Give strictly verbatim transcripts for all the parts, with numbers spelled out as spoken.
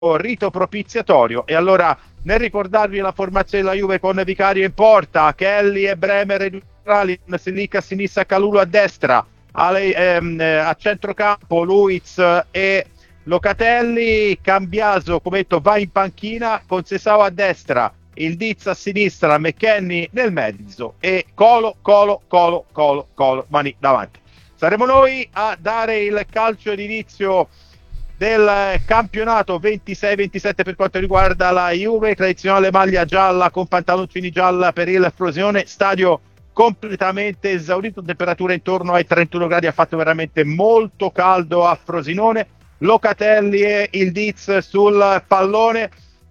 rito propiziatorio. E allora, nel ricordarvi la formazione della Juve con Vicario in porta, Kelly e Bremer Selic a sinistra, Kalulu a destra, a, ehm, a centrocampo Luiz e Locatelli, Cambiaso come detto va in panchina con Sesao a destra, il Diz a sinistra, McKennie nel mezzo e Colo, Colo, Colo, Colo, Colo, mani davanti. Saremo noi a dare il calcio d'inizio del campionato ventisei ventisette per quanto riguarda la Juve, tradizionale maglia gialla con pantaloncini gialla per il Frosinone, stadio completamente esaurito, temperatura intorno ai trentuno gradi, ha fatto veramente molto caldo a Frosinone. Locatelli e il Diz sul pallone,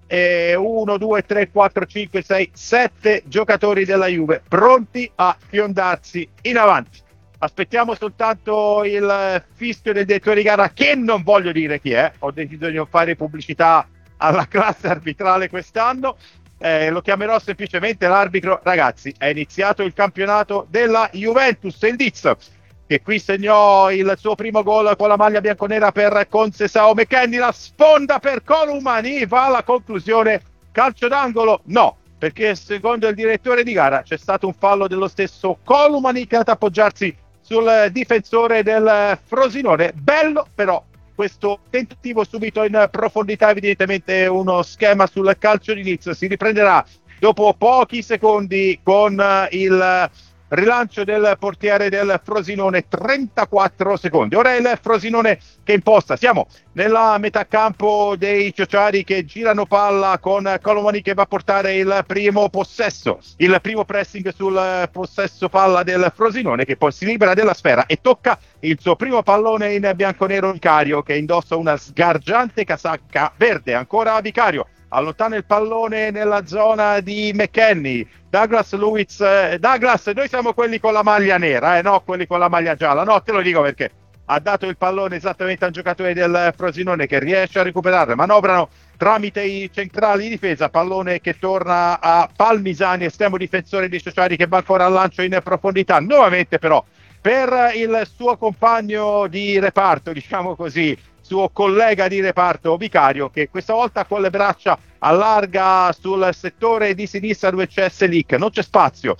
uno, due, tre, quattro, cinque, sei, sette giocatori della Juve pronti a fiondarsi in avanti. Aspettiamo soltanto il fischio del direttore di gara, che non voglio dire chi è, ho deciso di non fare pubblicità alla classe arbitrale quest'anno, eh, lo chiamerò semplicemente l'arbitro. Ragazzi, è iniziato il campionato della Juventus, il Diz, che qui segnò il suo primo gol con la maglia bianconera per Conceição. McKennie, la sponda per Colomani, va alla conclusione, calcio d'angolo? No, perché secondo il direttore di gara c'è stato un fallo dello stesso Colomani che è andato ad appoggiarsi sul difensore del Frosinone. Bello però questo tentativo subito in profondità, evidentemente uno schema sul calcio d'inizio. Si riprenderà dopo pochi secondi con il rilancio del portiere del Frosinone, trentaquattro secondi. Ora è il Frosinone che imposta. Siamo nella metà campo dei ciociari che girano palla con Colomani che va a portare il primo possesso, il primo pressing sul possesso palla del Frosinone, che poi si libera della sfera e tocca il suo primo pallone in bianconero Vicario, che indossa una sgargiante casacca verde. Ancora Vicario, allontana il pallone nella zona di McKennie. Douglas Luiz, eh, Douglas, noi siamo quelli con la maglia nera, eh, no quelli con la maglia gialla. No, te lo dico perché ha dato il pallone esattamente al giocatore del Frosinone che riesce a recuperarlo. Manovrano tramite i centrali di difesa, pallone che torna a Palmisani, estremo difensore dei sociali, che va ancora al lancio in profondità. Nuovamente però per il suo compagno di reparto, diciamo così, suo collega di reparto Vicario, che questa volta con le braccia allarga sul settore di sinistra dove c'è Selic, non c'è spazio,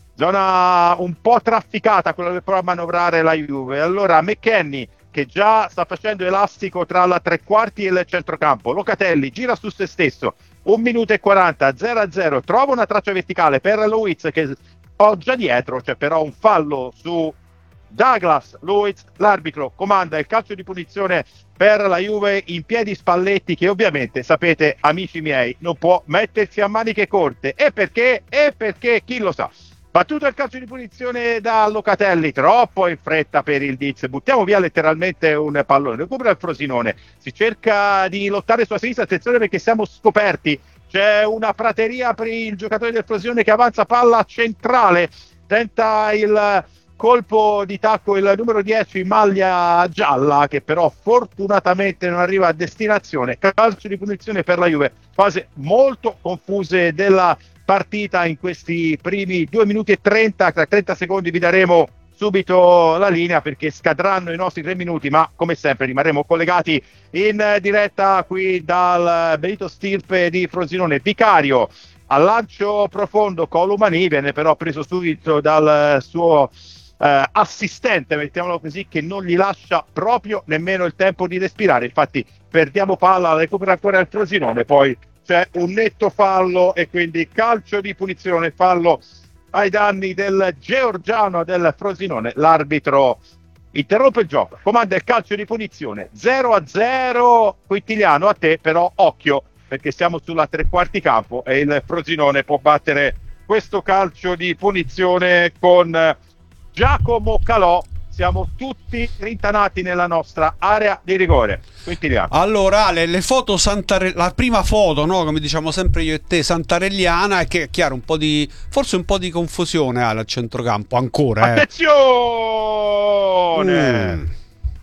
zona un po' trafficata quella dove prova a manovrare la Juve. Allora McKennie, che già sta facendo elastico tra la tre quarti e il centrocampo, Locatelli gira su se stesso, un minuto e quaranta, zero a zero, trova una traccia verticale per Luiz che poggia dietro, c'è però un fallo su Douglas Luiz, l'arbitro comanda il calcio di punizione per la Juve in piedi Spalletti, che ovviamente sapete, amici miei, non può mettersi a maniche corte. E perché? E perché chi lo sa. Battuto il calcio di punizione da Locatelli, troppo in fretta per il Diz, buttiamo via letteralmente un pallone, recupera il Frosinone, si cerca di lottare sulla sinistra, attenzione perché siamo scoperti, c'è una prateria per il giocatore del Frosinone che avanza palla centrale, tenta il colpo di tacco il numero dieci in maglia gialla, che però fortunatamente non arriva a destinazione. Calcio di punizione per la Juve. Fase molto confuse della partita in questi primi due minuti e trenta. Tra trenta secondi vi daremo subito la linea perché scadranno i nostri tre minuti, ma come sempre rimarremo collegati in diretta qui dal Benito Stirpe di Frosinone. Vicario al lancio profondo, Colomani viene però preso subito dal suo Uh, assistente, mettiamolo così, che non gli lascia proprio nemmeno il tempo di respirare. Infatti perdiamo palla, recupera ancora il Frosinone, poi c'è un netto fallo e quindi calcio di punizione, fallo ai danni del georgiano del Frosinone. L'arbitro interrompe il gioco, comanda il calcio di punizione, zero a zero. Quintiliano, a te però occhio, perché siamo sulla tre quarti campo e il Frosinone può battere questo calcio di punizione con Giacomo Calò. Siamo tutti rintanati nella nostra area di rigore. Quintiliano. Allora, le, le foto Santare- la prima foto, no, come diciamo sempre io e te, santarelliana, è che è chiaro un po' di forse un po' di confusione al centrocampo ancora, eh. Attenzione! Mm.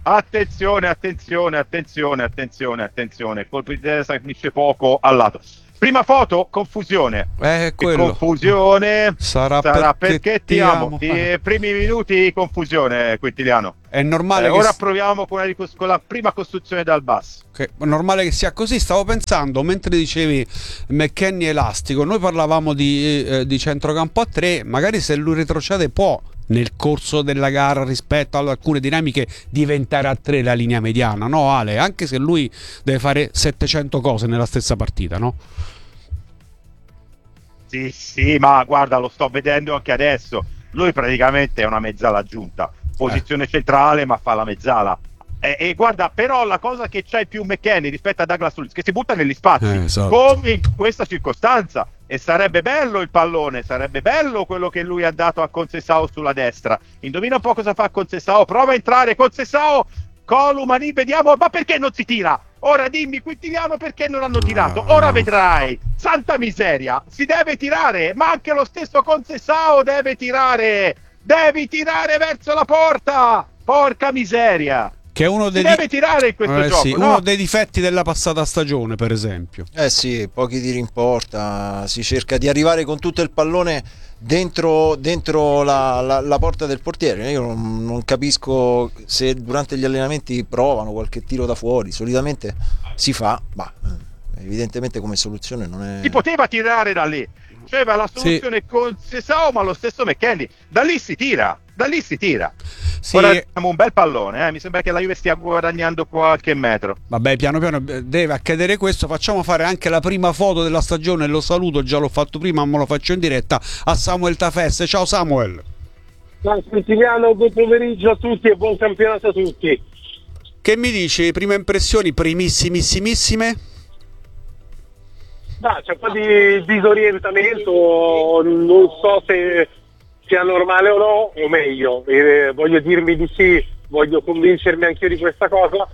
Attenzione, attenzione, attenzione, attenzione, attenzione. Colpi di testa, finisce poco al lato. Prima foto, confusione. Eh, quello. Confusione Sarà, sarà perché, perché ti amo. I primi minuti confusione, Quintiliano. È normale Eh, che ora s- proviamo con, una ricos- con la prima costruzione dal basso. che- è normale che sia così. Stavo pensando, mentre dicevi McKennie elastico, noi parlavamo di, eh, di centrocampo a tre, magari se lui retrocede può nel corso della gara rispetto ad alcune dinamiche diventare a tre la linea mediana, no Ale? Anche se lui deve fare settecento cose nella stessa partita, no? Sì, sì, ma guarda, lo sto vedendo anche adesso. Lui praticamente è una mezzala aggiunta, posizione centrale, ma fa la mezzala. E, e guarda, però la cosa che c'è più McKennie rispetto a Douglas Luiz, che si butta negli spazi, Eh, esatto. come in questa circostanza. E sarebbe bello il pallone, sarebbe bello quello che lui ha dato a Conceição sulla destra. Indovina un po' cosa fa Conceição, prova a entrare Conceição, Columani, vediamo, ma perché non si tira? Ora dimmi, Quintiliano, perché non hanno tirato? Ora vedrai, santa miseria, si deve tirare, ma anche lo stesso Conceição deve tirare, devi tirare verso la porta, porca miseria. Che è uno Si dei deve tirare in questo eh, gioco, sì, no? uno dei difetti della passata stagione, per esempio. Eh sì, pochi tiri in porta, si cerca di arrivare con tutto il pallone dentro, dentro la, la, la porta del portiere. Io non, non capisco se durante gli allenamenti provano qualche tiro da fuori, solitamente si fa, ma eh, evidentemente come soluzione non è... Si poteva tirare da lì, cioè la soluzione sì. Con Conceição, ma lo stesso McKennie, da lì si tira, da lì si tira. Sì. Ora abbiamo un bel pallone, eh? Mi sembra che la Juve stia guadagnando qualche metro. Vabbè, piano piano deve accadere questo. Facciamo fare anche la prima foto della stagione, lo saluto, già l'ho fatto prima, ma lo faccio in diretta, a Samuel Tafesse. Ciao Samuel. Ciao Quintiliano, buon pomeriggio a tutti e buon campionato a tutti. Che mi dici? Prime impressioni primissimissimissime? Ah, c'è un po' di disorientamento, non so se sia normale o no, o meglio, eh, voglio dirmi di sì, voglio convincermi anch'io di questa cosa.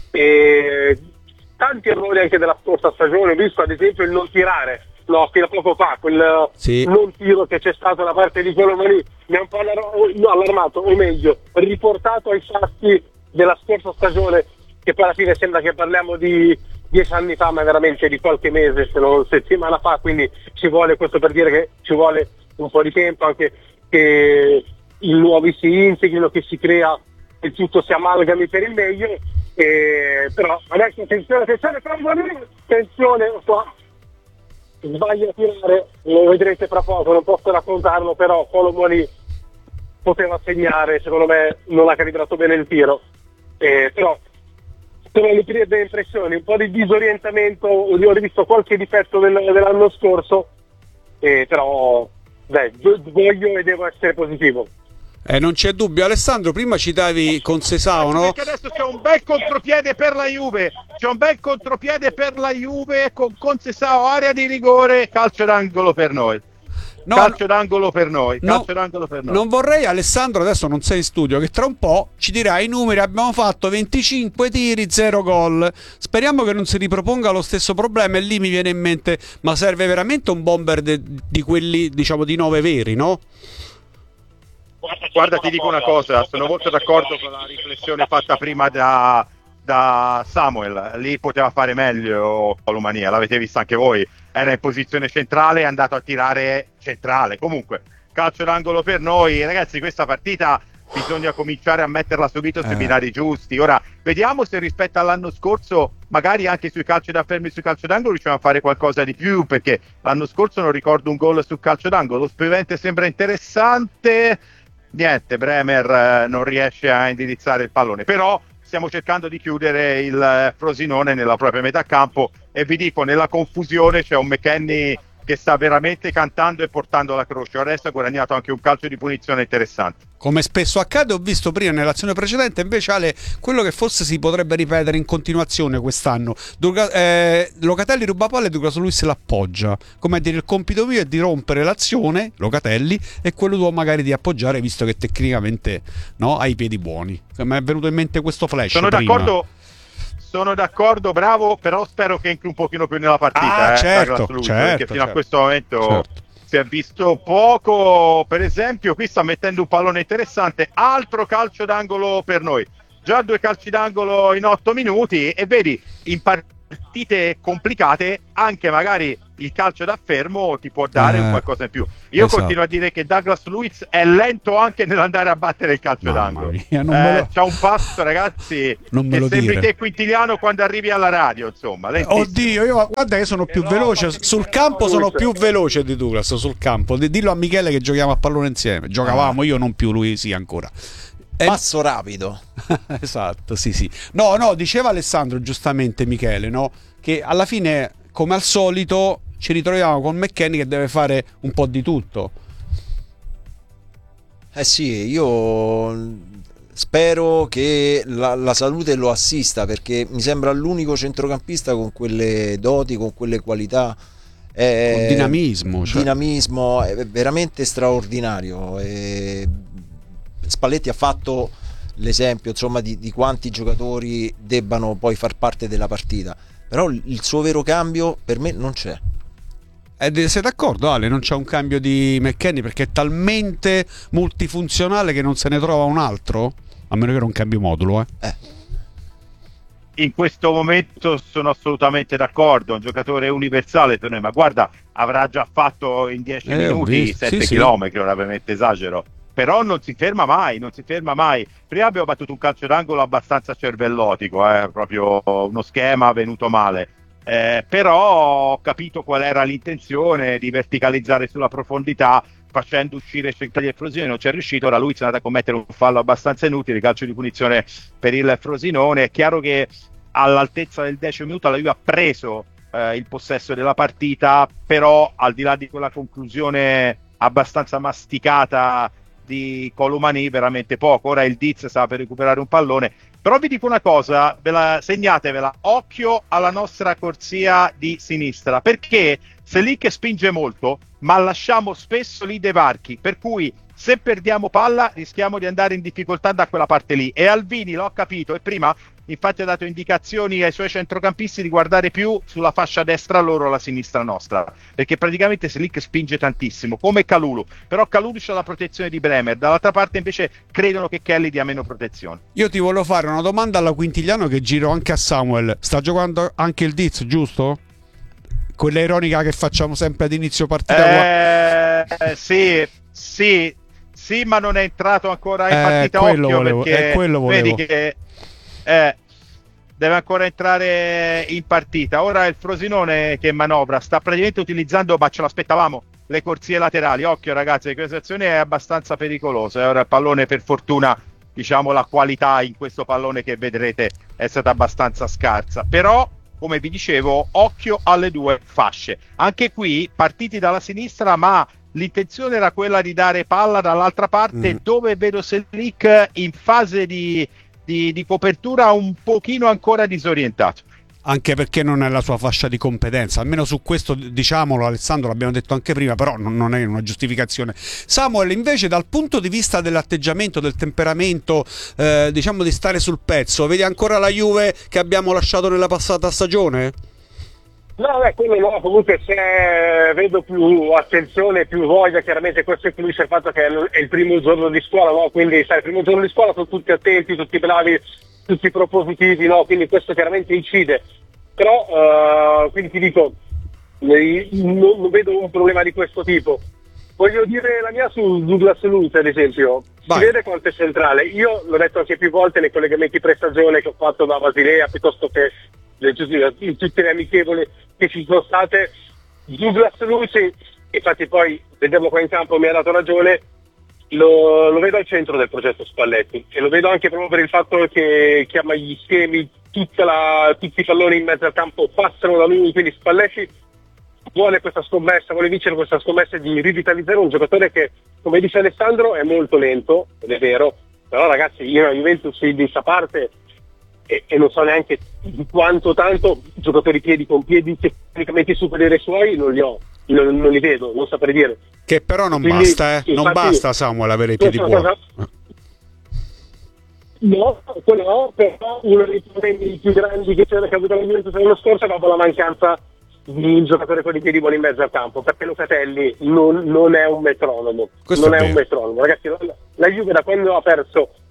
E tanti errori anche della scorsa stagione, ho visto ad esempio il non tirare, no, fino a poco fa, quel sì. non tiro che c'è stato da parte di Colomani mi ha un po' allar- allarmato, o meglio, riportato ai fatti della scorsa stagione, che poi alla fine sembra che parliamo di dieci anni fa, ma veramente di qualche mese, se non settimana fa, quindi ci vuole, questo per dire che ci vuole un po' di tempo anche che i nuovi si integrino, che si crea e tutto si amalgami per il meglio. E, però adesso attenzione, attenzione, attenzione qua, sbaglia a tirare, lo vedrete fra poco, non posso raccontarlo, però Colomoni poteva segnare, secondo me non ha calibrato bene il tiro, e, però sono le prime impressioni, un po' di disorientamento, ho rivisto qualche difetto del, dell'anno scorso, e, però dai, voglio e devo essere positivo. Eh, non c'è dubbio. Alessandro, prima citavi Conceição, no? Perché adesso c'è un bel contropiede per la Juve, c'è un bel contropiede per la Juve con Conceição, area di rigore, calcio d'angolo per noi. No, calcio d'angolo per noi, no, calcio d'angolo per noi. Non vorrei, Alessandro, adesso non sei in studio, che tra un po' ci dirai i numeri. Abbiamo fatto venticinque tiri, zero gol. Speriamo che non si riproponga lo stesso problema. E lì mi viene in mente, ma serve veramente un bomber de, di quelli, diciamo, di nove veri, no? Guarda, ti dico una cosa, sono molto d'accordo con la riflessione fatta prima da, da Samuel. Lì poteva fare meglio Colomania, l'avete visto anche voi, era in posizione centrale, è andato a tirare centrale. Comunque, calcio d'angolo per noi. Ragazzi, questa partita bisogna cominciare a metterla subito sui eh. binari giusti. Ora, vediamo se rispetto all'anno scorso, magari anche sui calci da fermi e sui calcio d'angolo riusciamo a fare qualcosa di più, perché l'anno scorso non ricordo un gol sul calcio d'angolo. Lo spiovente sembra interessante. Niente, Bremer eh, non riesce a indirizzare il pallone, però stiamo cercando di chiudere il eh, Frosinone nella propria metà campo, e vi dico, nella confusione c'è un McKennie che sta veramente cantando e portando la croce. Adesso ha guadagnato anche un calcio di punizione interessante. Come spesso accade, ho visto prima nell'azione precedente, invece Ale, quello che forse si potrebbe ripetere in continuazione quest'anno. Durga, eh, Locatelli ruba palla e Douglas Luiz l'appoggia. Come a dire, il compito mio è di rompere l'azione, Locatelli, e quello tuo magari di appoggiare, visto che tecnicamente, no, ha i piedi buoni. Mi è venuto in mente questo flash. Sono prima. d'accordo. Sono d'accordo, bravo, però spero che entri un pochino più nella partita. Ah, eh, certo, Luiz, certo, perché fino certo, a questo momento certo. si è visto poco. Per esempio, qui sta mettendo un pallone interessante, altro calcio d'angolo per noi. già due calci d'angolo in otto minuti e vedi, in partite complicate anche magari il calcio da fermo ti può dare Eh, un qualcosa in più. Io esatto. continuo a dire che Douglas Luiz è lento anche nell'andare a battere il calcio Mamma d'angolo. mia, non me Eh, lo- c'ha un passo, ragazzi, Non me che lo sembri dire. te Quintiliano quando arrivi alla radio, insomma. lentissimo. Oddio, io guarda che sono più no, veloce fatemi sul dire campo, una sono cosa. più veloce di Douglas sul campo. D- Dillo a Michele che giochiamo a pallone insieme. Giocavamo, io non più, lui sì ancora. E- Passo rapido. esatto, sì, sì. No, no, diceva Alessandro giustamente Michele, no? Che alla fine, come al solito, ci ritroviamo con McKennie che deve fare un po' di tutto. Eh sì, io spero che la, la salute lo assista, perché mi sembra l'unico centrocampista con quelle doti, con quelle qualità. È- Con dinamismo, cioè. dinamismo è veramente straordinario. E Spalletti ha fatto l'esempio, insomma, di, di quanti giocatori debbano poi far parte della partita, però il suo vero cambio per me non c'è. Ed sei d'accordo, Ale? Non c'è un cambio di McKennie perché è talmente multifunzionale che non se ne trova un altro? A meno che non cambi modulo, eh. Eh. In questo momento sono assolutamente d'accordo, è un giocatore universale per noi, ma guarda, avrà già fatto in dieci Eh, ho minuti visto, sette sì, sì. chilometri, ora ovviamente esagero, però non si ferma mai, non si ferma mai. Prima abbiamo battuto un calcio d'angolo abbastanza cervellotico, eh, proprio uno schema venuto male, eh, però ho capito qual era l'intenzione di verticalizzare sulla profondità, facendo uscire Centrali e Frosinone, non ci è riuscito. Ora lui è andato a commettere un fallo abbastanza inutile, calcio di punizione per il Frosinone. È chiaro che all'altezza del decimo minuto la Juve ha preso eh, il possesso della partita, però al di là di quella conclusione abbastanza masticata di Colomani, veramente poco. Ora il Diz sta per recuperare un pallone, però vi dico una cosa, ve la segnatevela, occhio alla nostra corsia di sinistra, perché se lì che spinge molto, ma lasciamo spesso lì dei varchi, per cui se perdiamo palla rischiamo di andare in difficoltà da quella parte lì. E Alvini l'ho capito, e prima infatti ha dato indicazioni ai suoi centrocampisti di guardare più sulla fascia destra loro, la sinistra nostra, perché praticamente se lì che spinge tantissimo, come Kalulu, però Kalulu c'ha la protezione di Bremer, dall'altra parte invece credono che Kelly dia meno protezione. Io ti volevo fare una domanda alla Quintiliano che giro anche a Samuel. Sta giocando anche il Diz, giusto? Quella ironica che facciamo sempre ad inizio partita. Eh, sì, sì, sì, ma non è entrato ancora in Eh, partita, quello occhio, volevo, perché eh, quello volevo. vedi che eh, deve ancora entrare in partita. Ora il Frosinone che manovra, sta praticamente utilizzando, ma ce l'aspettavamo, le corsie laterali. Occhio ragazzi, questa azione è abbastanza pericolosa. E ora il pallone, per fortuna, diciamo, la qualità in questo pallone che vedrete è stata abbastanza scarsa, però come vi dicevo, occhio alle due fasce. Anche qui partiti dalla sinistra, ma l'intenzione era quella di dare palla dall'altra parte, Mm. dove vedo Selic in fase di, di, di copertura un pochino ancora disorientato. Anche perché non è la sua fascia di competenza, almeno su questo diciamolo, Alessandro, l'abbiamo detto anche prima, però non, non è una giustificazione. Samuel, invece, dal punto di vista dell'atteggiamento, del temperamento, eh, diciamo di stare sul pezzo, vedi ancora la Juve che abbiamo lasciato nella passata stagione? No, beh, quello no, comunque se vedo più attenzione, più voglia, chiaramente questo include il fatto che è il primo giorno di scuola, no? Quindi sai, il primo giorno di scuola sono tutti attenti, tutti bravi, tutti propositivi, no? Quindi questo chiaramente incide. Però, uh, quindi ti dico, non, non vedo un problema di questo tipo. Voglio dire la mia su Douglas Luiz, ad esempio. Vai. Si vede quanto è centrale. Io l'ho detto anche più volte nei collegamenti pre-stagione che ho fatto da Basilea, piuttosto che in tutte le amichevoli che ci sono state. Douglas Luiz, infatti poi vederlo qua in campo mi ha dato ragione, lo, lo vedo al centro del progetto Spalletti, e lo vedo anche proprio per il fatto che chiama gli schemi, tutta la, tutti i palloni in mezzo al campo passano da lui, quindi Spalletti vuole questa scommessa, vuole vincere questa scommessa di rivitalizzare un giocatore che, come dice Alessandro, è molto lento, ed è vero, però ragazzi, io a Juventus di sta parte e, e non so neanche di quanto tanto giocatori piedi con piedi tecnicamente superiori ai suoi non li ho, non, non li vedo, non saprei dire. Che però non Quindi, basta, eh? Non infatti, basta, Samuel, avere i piedi buoni. No, quello no, però uno dei problemi più grandi che c'era caduto alla Juventus l'anno scorso è proprio la mancanza di un giocatore con i piedi buoni in mezzo al campo, perché Locatelli non, non è un metronomo. Questo non è è, vero. un metronomo, ragazzi. La, la Juve da quando ha perso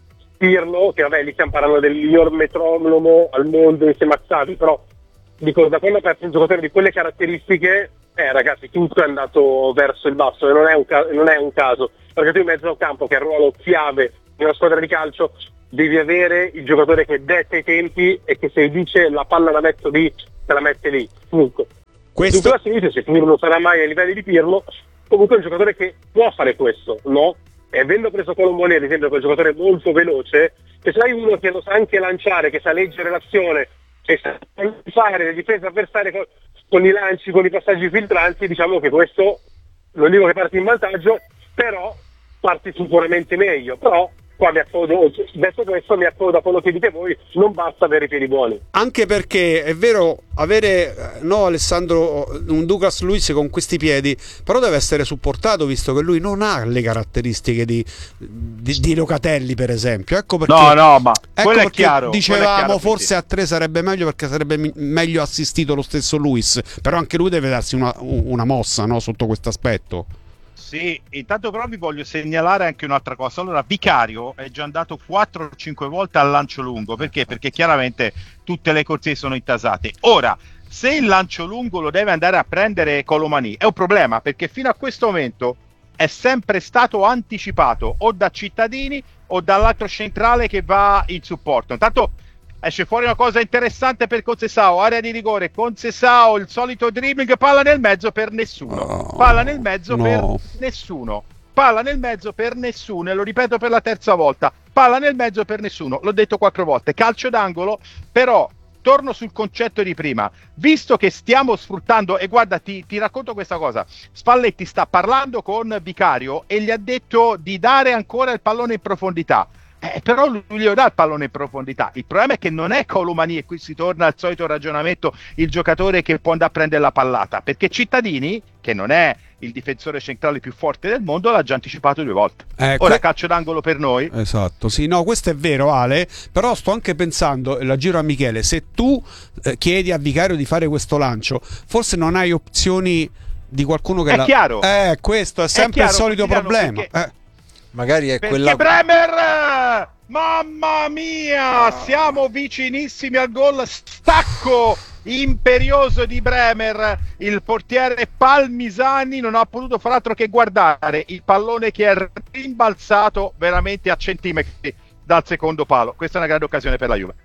Pirlo, che vabbè lì stiamo parlando del miglior metronomo al mondo insieme a Xavi, però dico, da quando ha perso un giocatore di quelle caratteristiche, eh ragazzi, tutto è andato verso il basso, e non è un, ca- non è un caso, perché tu in mezzo al campo, che è il ruolo chiave di una squadra di calcio, devi avere il giocatore che detta i tempi e che se dice la palla la metto lì, te la mette lì, comunque. Questo... La sinistra, se Pirlo non sarà mai ai livelli di Pirlo, comunque è un giocatore che può fare questo, no? E avendo preso Colomboni, ad esempio, quel giocatore molto veloce, se sai uno che lo sa anche lanciare, che sa leggere l'azione, e sa fare le difese avversarie con, con i lanci, con i passaggi filtranti, diciamo che questo, non dico che parti in vantaggio, però parti sicuramente meglio, però qua mi appodo, detto questo mi appodo a quello che dite voi, non basta avere i piedi buoni. Anche perché è vero, avere no Alessandro un Douglas Luiz con questi piedi, però deve essere supportato, visto che lui non ha le caratteristiche di, di, di Locatelli, per esempio. Ecco perché, no no ma ecco quello è perché chiaro, dicevamo quello è chiaro, forse sì. A tre sarebbe meglio, perché sarebbe mi- meglio assistito lo stesso Luiz, però anche lui deve darsi una, una mossa, no, sotto questo aspetto. Sì, intanto però vi voglio segnalare anche un'altra cosa. Allora, Vicario è già andato quattro o cinque volte al lancio lungo, perché? Perché chiaramente tutte le corsie sono intasate. Ora, se il lancio lungo lo deve andare a prendere Colomani, è un problema, perché fino a questo momento è sempre stato anticipato o da Cittadini o dall'altro centrale che va in supporto. Intanto esce fuori una cosa interessante per Concesao, area di rigore, Concesao, il solito dribbling, palla nel mezzo per nessuno, Oh, palla nel mezzo no. per nessuno, palla nel mezzo per nessuno, e lo ripeto per la terza volta, palla nel mezzo per nessuno, l'ho detto quattro volte, calcio d'angolo. Però torno sul concetto di prima, visto che stiamo sfruttando, e guarda, ti, ti racconto questa cosa, Spalletti sta parlando con Vicario e gli ha detto di dare ancora il pallone in profondità. Eh, però lui gli dà il pallone in profondità. Il problema è che non è Colomani, e qui si torna al solito ragionamento, il giocatore che può andare a prendere la pallata, perché Cittadini, che non è il difensore centrale più forte del mondo, l'ha già anticipato due volte. Eh, Ora que- calcio d'angolo per noi. Esatto, sì, no, questo è vero, Ale, però sto anche pensando, e la giro a Michele, se tu eh, chiedi a Vicario di fare questo lancio, forse non hai opzioni di qualcuno che È la... chiaro. Eh, questo è sempre chiaro, il solito Cristiano, problema. perché- Eh. Magari è Perché quella... Bremer, mamma mia, siamo vicinissimi al gol, stacco imperioso di Bremer, il portiere Palmisani non ha potuto far altro che guardare il pallone che è rimbalzato veramente a centimetri dal secondo palo. Questa è una grande occasione per la Juve.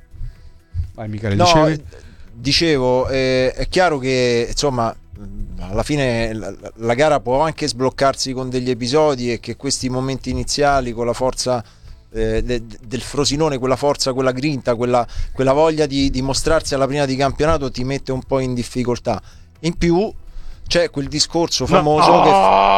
Vai Michele, No, dicevi? eh, dicevo, eh, è chiaro che insomma alla fine la, la gara può anche sbloccarsi con degli episodi, e che questi momenti iniziali con la forza eh, de, del Frosinone, quella forza, quella grinta, quella, quella voglia di, di mostrarsi alla prima di campionato ti mette un po' in difficoltà. In più c'è quel discorso famoso No!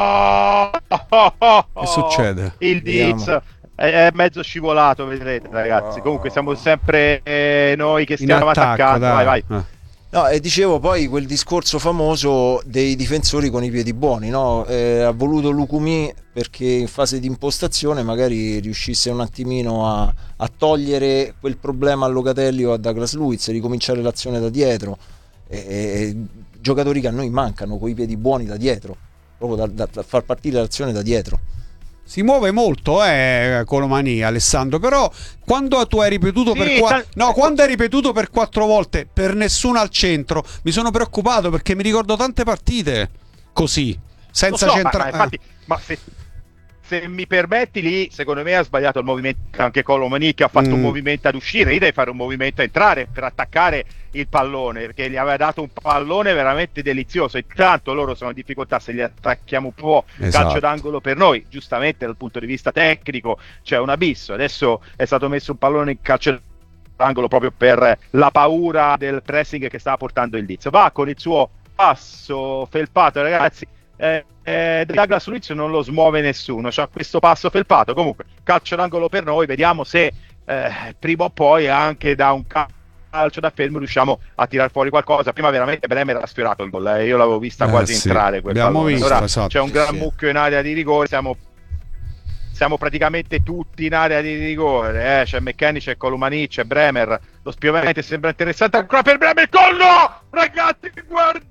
che Che succede? Il Diz è è mezzo scivolato, vedrete ragazzi. Comunque siamo sempre eh, noi che In stiamo attacco, attaccando. dai. Vai, vai. Eh. No, e dicevo poi quel discorso famoso dei difensori con i piedi buoni, no? Eh, ha voluto Lucumi perché in fase di impostazione magari riuscisse un attimino a, a togliere quel problema a Locatelli o a Douglas Luiz, ricominciare l'azione da dietro. E, e, giocatori che a noi mancano con i piedi buoni da dietro, proprio da, da, da far partire l'azione da dietro. Si muove molto, eh, Colomani, Alessandro, però quando tu hai ripetuto Sì, per qua- tal- no, quando hai ripetuto per quattro volte per nessuno al centro, mi sono preoccupato, perché mi ricordo tante partite così, senza Lo so, centra- ma, ma infatti, ma se, se mi permetti, lì secondo me ha sbagliato il movimento anche Colomani, che ha fatto Mm. un movimento ad uscire. Lì deve fare un movimento a entrare per attaccare il pallone, perché gli aveva dato un pallone veramente delizioso. Intanto loro sono in difficoltà, se li attacchiamo un po', Esatto. calcio d'angolo per noi, giustamente dal punto di vista tecnico c'è un abisso. Adesso è stato messo un pallone in calcio d'angolo proprio per la paura del pressing che stava portando il Diz. Va con il suo passo felpato, ragazzi. Eh, eh, Douglas Luiz non lo smuove nessuno, c'ha questo passo felpato. Comunque calcio d'angolo per noi, vediamo se eh, prima o poi anche da un calcio da fermo riusciamo a tirar fuori qualcosa. Prima veramente Bremer ha sfiorato il gol, eh. Io l'avevo vista Eh, quasi sì. entrare quel Abbiamo pallone. visto, Ora esatto. c'è un gran Sì. mucchio in area di rigore, siamo siamo praticamente tutti in area di rigore, eh? C'è Meccani, c'è Colomani, c'è Bremer. Lo spiovente sembra interessante ancora per Bremer. Gol, no! Ragazzi, guardate cosa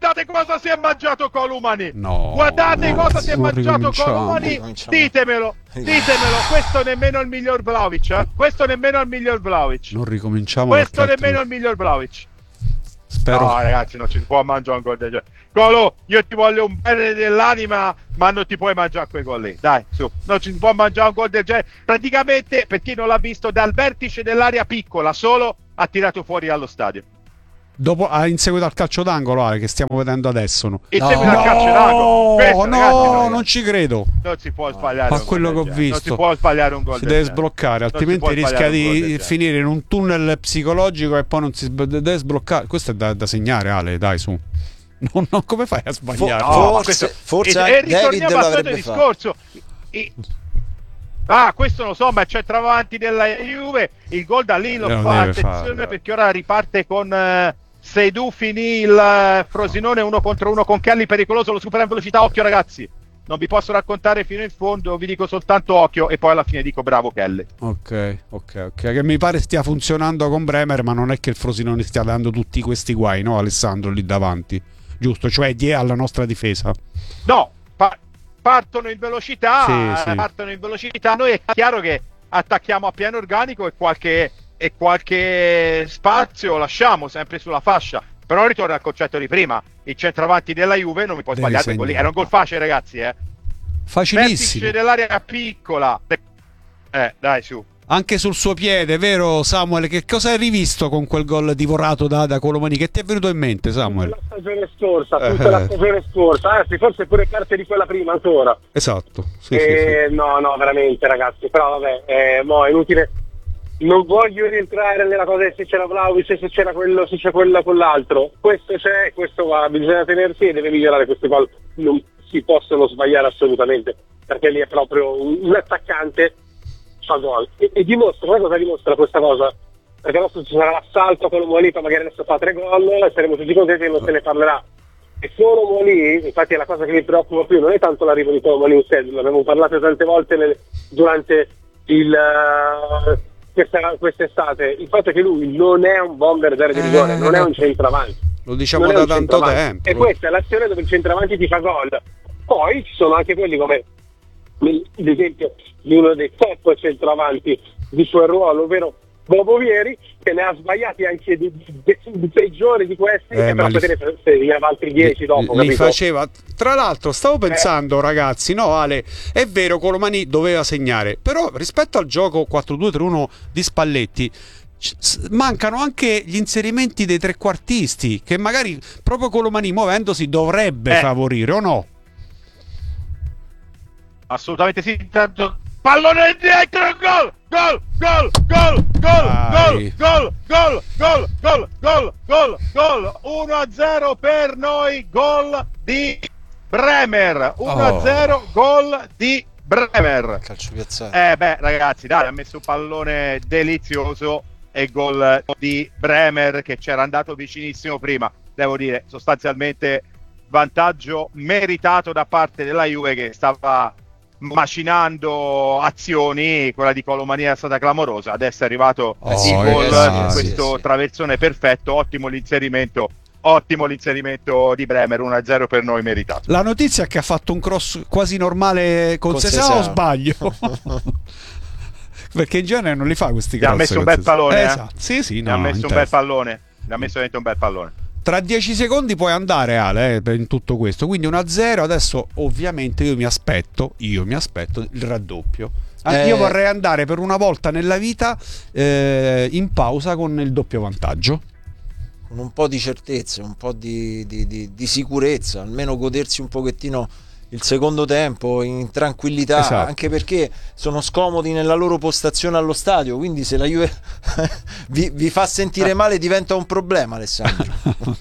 cosa si è mangiato Colomani. No, Guardate no, cosa si è non mangiato ricominciamo. Colomani. Ricominciamo. Ditemelo, ditemelo. Questo nemmeno il miglior Vlahovic, eh? Questo nemmeno il miglior Vlahovic. Non ricominciamo. Questo perché nemmeno altri- il miglior Vlahovic. Spero. No, ragazzi, non ci si può mangiare un gol del genere. Colo, io ti voglio un bene dell'anima, ma non ti puoi mangiare quei gol lì. Dai, su, non ci si può mangiare un gol del genere. Praticamente, per chi non l'ha visto, dal vertice dell'area piccola solo ha tirato fuori allo stadio. Dopo, ah, in seguito al calcio d'angolo, Ale, che stiamo vedendo adesso. No, In No. seguito al calcio d'angolo. Questo, no, ragazzi, no, non ci credo. non si può sbagliare. Ma un gol quello del che ho genere. visto. Non si può sbagliare un gol Si del deve genere. sbloccare, Non si altrimenti può rischia sbagliare un gol del di genere. finire in un tunnel psicologico e poi non si sb- deve sbloccare. Questo è da, da segnare, Ale, dai, su. Non, non- come fai a sbagliare? Fo- No, ma forse- questo- forse e, anche e ritorniamo David al solito l'avrebbe fatto. discorso. I- ah, questo non so, ma c'è travanti della Juve. Il gol da lì lo Non fa. deve Attenzione, farlo. perché ora riparte con eh, Seydou. Finì il eh, Frosinone uno contro uno con Kelly, pericoloso, lo supera in velocità. Occhio, ragazzi. Non vi posso raccontare fino in fondo, vi dico soltanto occhio e poi alla fine dico bravo Kelly. Ok, ok, ok. Che mi pare stia funzionando con Bremer, ma non è che il Frosinone stia dando tutti questi guai, no, Alessandro, lì davanti. Giusto, cioè die alla nostra difesa. No, pa- partono in velocità, Sì, sì. partono in velocità. Noi è chiaro che attacchiamo a piano organico e qualche, e qualche spazio lasciamo sempre sulla fascia. Però ritorna al concetto di prima. Il centravanti della Juve non mi può Devi sbagliare quei gol lì. segnare. Era un gol facile, ragazzi, eh. Facilissimo. Vertice dell'area piccola. Eh, dai, su. Anche sul suo piede, vero Samuel? Che cosa hai rivisto con quel gol divorato da, da Colomani? Che ti è venuto in mente, Samuel? Tutta la stagione scorsa, tutta la stagione scorsa, anzi forse pure parte di quella prima ancora. Esatto. Sì, Eh, sì, sì. No, no, veramente ragazzi, però vabbè, eh, mo è inutile. Non voglio rientrare nella cosa di se c'era Vlahovic, se c'era quello, se c'è quello, quell'altro. Questo c'è, questo va, bisogna tenersi e deve migliorare questi gol. Non si possono sbagliare assolutamente, perché lì è proprio un, un attaccante fa gol. E, e dimostra, sai cosa dimostra questa cosa? Perché adesso ci sarà l'assalto con Muolì, magari adesso fa tre gol e saremo tutti contenti e non se ne parlerà. E solo Muolì, infatti è la cosa che mi preoccupa più, non è tanto l'arrivo di Colomani in sé, l'abbiamo parlato tante volte nel- durante il... Uh, Questa, quest'estate, il fatto è che lui non è un bomber della divisione, Eh, non è un centravanti. Lo diciamo Non è da un tanto centravanti. tempo. E questa è l'azione dove il centravanti ti fa gol. Poi ci sono anche quelli come l'esempio di uno dei top centravanti di suo ruolo, ovvero Bobo Vieri, che ne ha sbagliati anche di, di, di peggiori di questi, Eh, e ma però li- vedere se ne aveva altri dieci dopo, li capito? faceva. Tra l'altro stavo pensando, ragazzi, no Ale, è vero Colomani doveva segnare, però rispetto al gioco quattro due tre uno di Spalletti c- s- mancano anche gli inserimenti dei trequartisti che magari proprio Colomani muovendosi dovrebbe Eh. favorire, o no? Assolutamente sì. Intanto pallone dietro, gol, gol, gol, gol, gol, Vai. gol, gol, gol, gol, gol, gol, gol, uno a zero per noi, gol di Bremer, uno a zero, gol di Bremer. Calcio piazzato. Eh beh, ragazzi, dai, ha messo un pallone delizioso e gol di Bremer che c'era andato vicinissimo prima. Devo dire, sostanzialmente vantaggio meritato da parte della Juve, che stava macinando azioni. Quella di Colomani è stata clamorosa. Adesso è arrivato Oh, il gol eh, con sì, questo sì. traversone perfetto. Ottimo l'inserimento, ottimo l'inserimento di Bremer, uno a zero per noi meritato. La notizia è che ha fatto un cross quasi normale con, Con Sesao, Sesao. o sbaglio? Perché in genere non li fa questi Gli ha cross. messo un con bel Sesao. pallone, eh. Esatto. Sì, sì, Gli no, ha messo in un bel testa. pallone. Gli ha messo dentro un bel pallone. Tra dieci secondi puoi andare, Ale, eh, in tutto questo. Quindi uno a zero. Adesso ovviamente io mi aspetto, io mi aspetto il raddoppio. Ah, Eh. Io vorrei andare per una volta nella vita eh, in pausa con il doppio vantaggio. Con un po' di certezza, un po' di, di- di- di sicurezza, almeno godersi un pochettino il secondo tempo in tranquillità, Esatto. anche perché sono scomodi nella loro postazione allo stadio, quindi se la Juve vi, vi fa sentire male diventa un problema, Alessandro.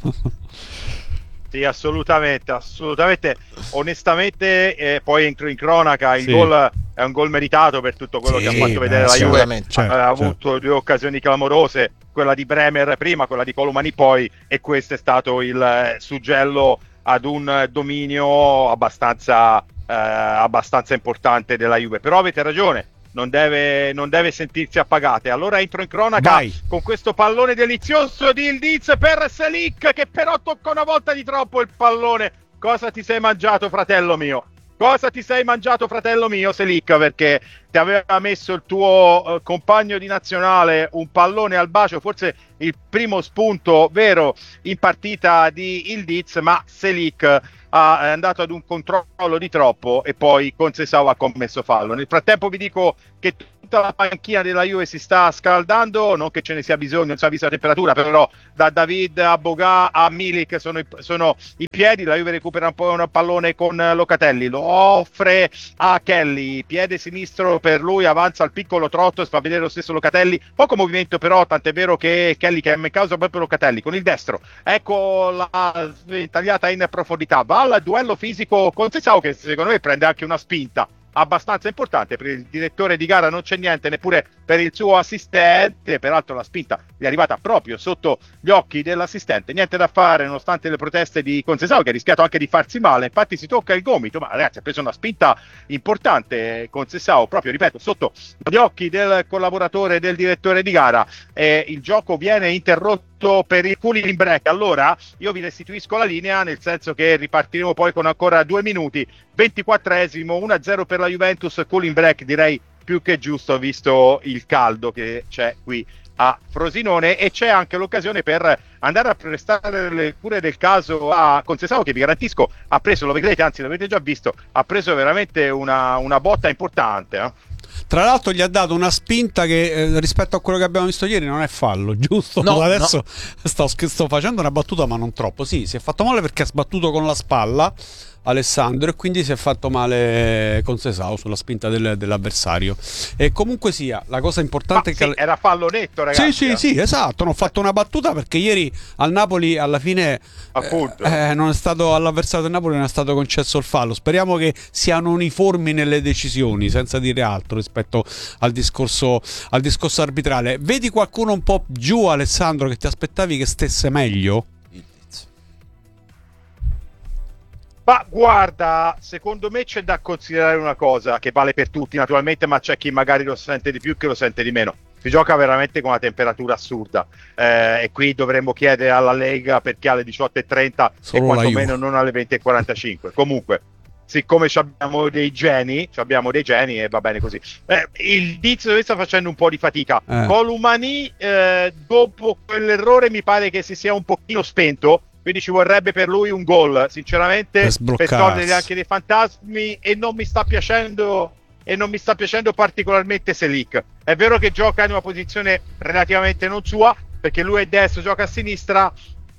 Sì, assolutamente, assolutamente. Onestamente, eh, poi entro in cronaca, il Sì. gol è un gol meritato per tutto quello Sì, che ha fatto vedere beh, la Juve. assolutamente. Certo, ha certo. avuto due occasioni clamorose, quella di Bremer prima, quella di Colomani poi, e questo è stato il eh, suggello ad un eh, dominio abbastanza, eh, abbastanza importante della Juve. Però avete ragione, non deve, non deve sentirsi appagate. Allora entro in cronaca Vai. con questo pallone delizioso di Ildiz per Selic, che però tocca una volta di troppo il pallone. Cosa ti sei mangiato, fratello mio? Cosa ti sei mangiato, fratello mio, Selic? Perché ti aveva messo il tuo uh, compagno di nazionale un pallone al bacio, forse il primo spunto vero in partita di Ildiz, ma Selic ha, è andato ad un controllo di troppo e poi Conceição ha commesso fallo. Nel frattempo vi dico che tutta la panchina della Juve si sta scaldando, non che ce ne sia bisogno, non si è vista la temperatura, però da David a Boga a Milik sono i, sono i piedi. La Juve recupera un po' un pallone con Locatelli, lo offre a Kelly, piede sinistro per lui, avanza al piccolo trotto, fa vedere lo stesso Locatelli, poco movimento però, tant'è vero che Kelly, che è in causa proprio Locatelli, con il destro, ecco la tagliata in profondità, va al duello fisico con Conceição, che secondo me prende anche una spinta abbastanza importante. Per il direttore di gara non c'è niente, neppure per il suo assistente, peraltro la spinta gli è arrivata proprio sotto gli occhi dell'assistente, niente da fare nonostante le proteste di Conceição, che ha rischiato anche di farsi male, infatti si tocca il gomito, ma ragazzi ha preso una spinta importante Conceição, proprio ripeto sotto gli occhi del collaboratore del direttore di gara, e il gioco viene interrotto per il cooling break. Allora io vi restituisco la linea, nel senso che ripartiremo poi con ancora due minuti, ventiquattresimo, uno a zero per la Juventus, cooling break direi più che giusto visto il caldo che c'è qui a Frosinone, e c'è anche l'occasione per andare a prestare le cure del caso a Conceição, che vi garantisco ha preso, lo vedrete, anzi l'avete già visto, ha preso veramente una, una botta importante, eh? Tra l'altro gli ha dato una spinta che eh, rispetto a quello che abbiamo visto ieri non è fallo, giusto? No, adesso no. Sto, sto facendo una battuta ma non troppo. Sì, si è fatto male perché ha sbattuto con la spalla Alessandro e quindi si è fatto male Conceição sulla spinta del, dell'avversario. E comunque sia, la cosa importante ma è che... sì, era fallo netto, ragazzi. Sì, sì, sì, esatto. Non ho fatto una battuta perché ieri al Napoli alla fine appunto eh, non è stato, all'avversario del Napoli non è stato concesso il fallo. Speriamo che siano uniformi nelle decisioni, senza dire altro rispetto al discorso, al discorso arbitrale. Vedi qualcuno un po' giù, Alessandro, che ti aspettavi che stesse meglio? Ma guarda, secondo me c'è da considerare una cosa che vale per tutti naturalmente, ma c'è chi magari lo sente di più, che lo sente di meno. Si gioca veramente con una temperatura assurda, eh, e qui dovremmo chiedere alla Lega perché alle diciotto e trenta e quantomeno non alle venti e quarantacinque. Comunque, siccome abbiamo dei geni, abbiamo dei geni e va bene così. Eh, il Dizio sta facendo un po' di fatica. Eh. Columani, eh, dopo quell'errore mi pare che si sia un pochino spento, quindi ci vorrebbe per lui un gol, sinceramente, per, per togliere anche dei fantasmi, e non mi sta piacendo e non mi sta piacendo particolarmente Selic. È vero che gioca in una posizione relativamente non sua, perché lui è destro, gioca a sinistra,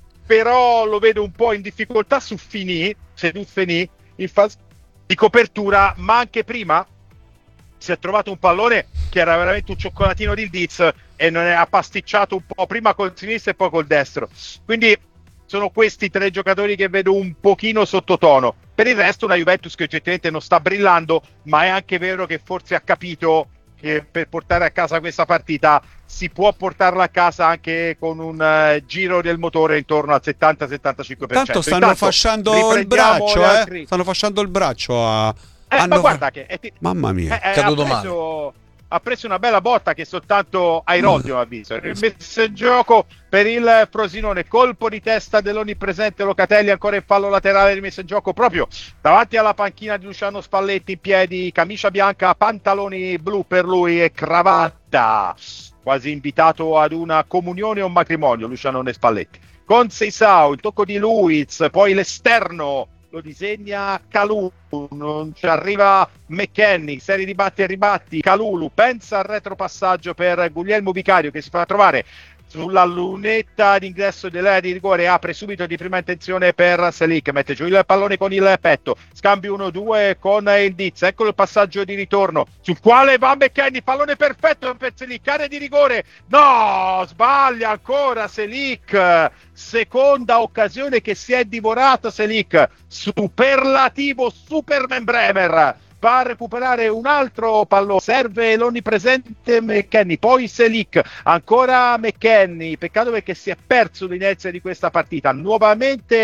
però lo vedo un po' in difficoltà su Fini, Sedouz Fini, in fase di copertura, ma anche prima si è trovato un pallone che era veramente un cioccolatino di Ildiz e non è, ha pasticciato un po' prima col sinistro e poi col destro. Quindi sono questi tre giocatori che vedo un pochino sottotono. Per il resto una Juventus che oggettivamente non sta brillando, ma è anche vero che forse ha capito che per portare a casa questa partita si può portarla a casa anche con un uh, giro del motore intorno al settanta settantacinque per cento. Tanto stanno Intanto, fasciando il braccio, altri... eh? Stanno fasciando il braccio a... Eh, hanno... ma guarda che... È... Mamma mia, è, è caduto ha preso... ha preso una bella botta che soltanto Airoldi ha visto. Il messo in gioco per il Frosinone, colpo di testa dell'onnipresente Locatelli, ancora in fallo laterale, rimesso in gioco proprio davanti alla panchina di Luciano Spalletti, in piedi, camicia bianca, pantaloni blu per lui e cravatta, quasi invitato ad una comunione o un matrimonio Luciano Spalletti. Conceição, il tocco di Luiz, poi l'esterno lo disegna Kalulu, non ci arriva McKennie, serie di batti e ribatti, Kalulu pensa al retropassaggio per Guglielmo Vicario che si fa trovare sulla lunetta d'ingresso dell'area di rigore, apre subito di prima intenzione per Selic, mette giù il pallone con il petto, scambio uno due con il Diz, ecco il passaggio di ritorno sul quale va McKennie, pallone perfetto per Selic, area di rigore, no, sbaglia ancora Selic, seconda occasione che si è divorata Selic, superlativo Superman Bremer, va a recuperare un altro pallone, serve l'onnipresente McKennie, poi Selic, ancora McKennie, peccato perché si è perso l'inizio di questa partita, nuovamente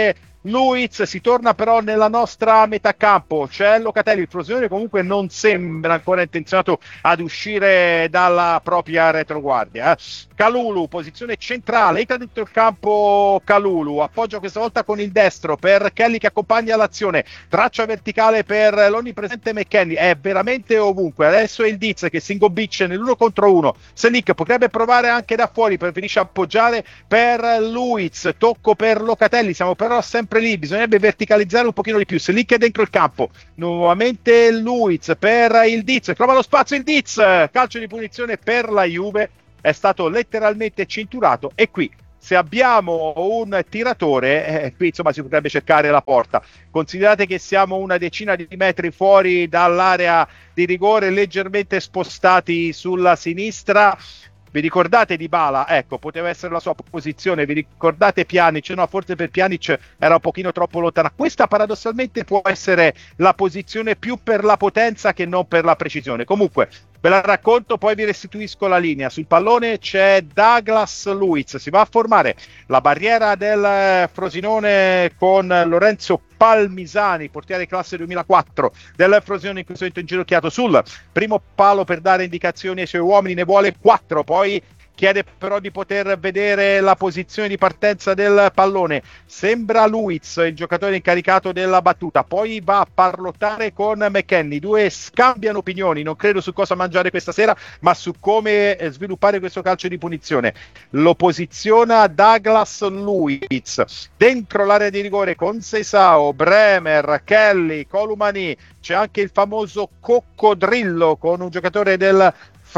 Luiz. Si torna però nella nostra metà campo, c'è Locatelli, il Frosinone comunque non sembra ancora intenzionato ad uscire dalla propria retroguardia. eh. Kalulu, posizione centrale, entra dentro il campo Kalulu, appoggia questa volta con il destro per Kelly che accompagna l'azione, traccia verticale per l'onnipresente McKennie, è veramente ovunque. Adesso è il Diz che si ingobisce nell'uno contro uno, Selic potrebbe provare anche da fuori, preferisce appoggiare per Luiz, tocco per Locatelli, siamo però sempre lì, bisognerebbe verticalizzare un pochino di più. Selic è dentro il campo, nuovamente Luiz per il Diz, trova lo spazio il Diz, calcio di punizione per la Juve, è stato letteralmente cinturato. E qui se abbiamo un tiratore, eh, qui insomma si potrebbe cercare la porta. Considerate che siamo una decina di metri fuori dall'area di rigore, leggermente spostati sulla sinistra. Vi ricordate Dybala? Ecco, poteva essere la sua posizione. Vi ricordate Pjanic? No, forse per Pjanic era un pochino troppo lontana. Questa paradossalmente può essere la posizione più per la potenza che non per la precisione. Comunque, ve la racconto, poi vi restituisco la linea. Sul pallone c'è Douglas Luiz, si va a formare la barriera del Frosinone con Lorenzo Palmisani, portiere classe duemilaquattro del Frosinone, in questo momento inginocchiato sul primo palo per dare indicazioni ai suoi uomini, ne vuole quattro, poi chiede però di poter vedere la posizione di partenza del pallone. Sembra Luiz il giocatore incaricato della battuta, poi va a parlottare con McKennie, due scambiano opinioni, non credo su cosa mangiare questa sera ma su come sviluppare questo calcio di punizione. Lo posiziona Douglas Luiz dentro l'area di rigore con Seisao, Bremer, Kelly, Columani, c'è anche il famoso coccodrillo con un giocatore del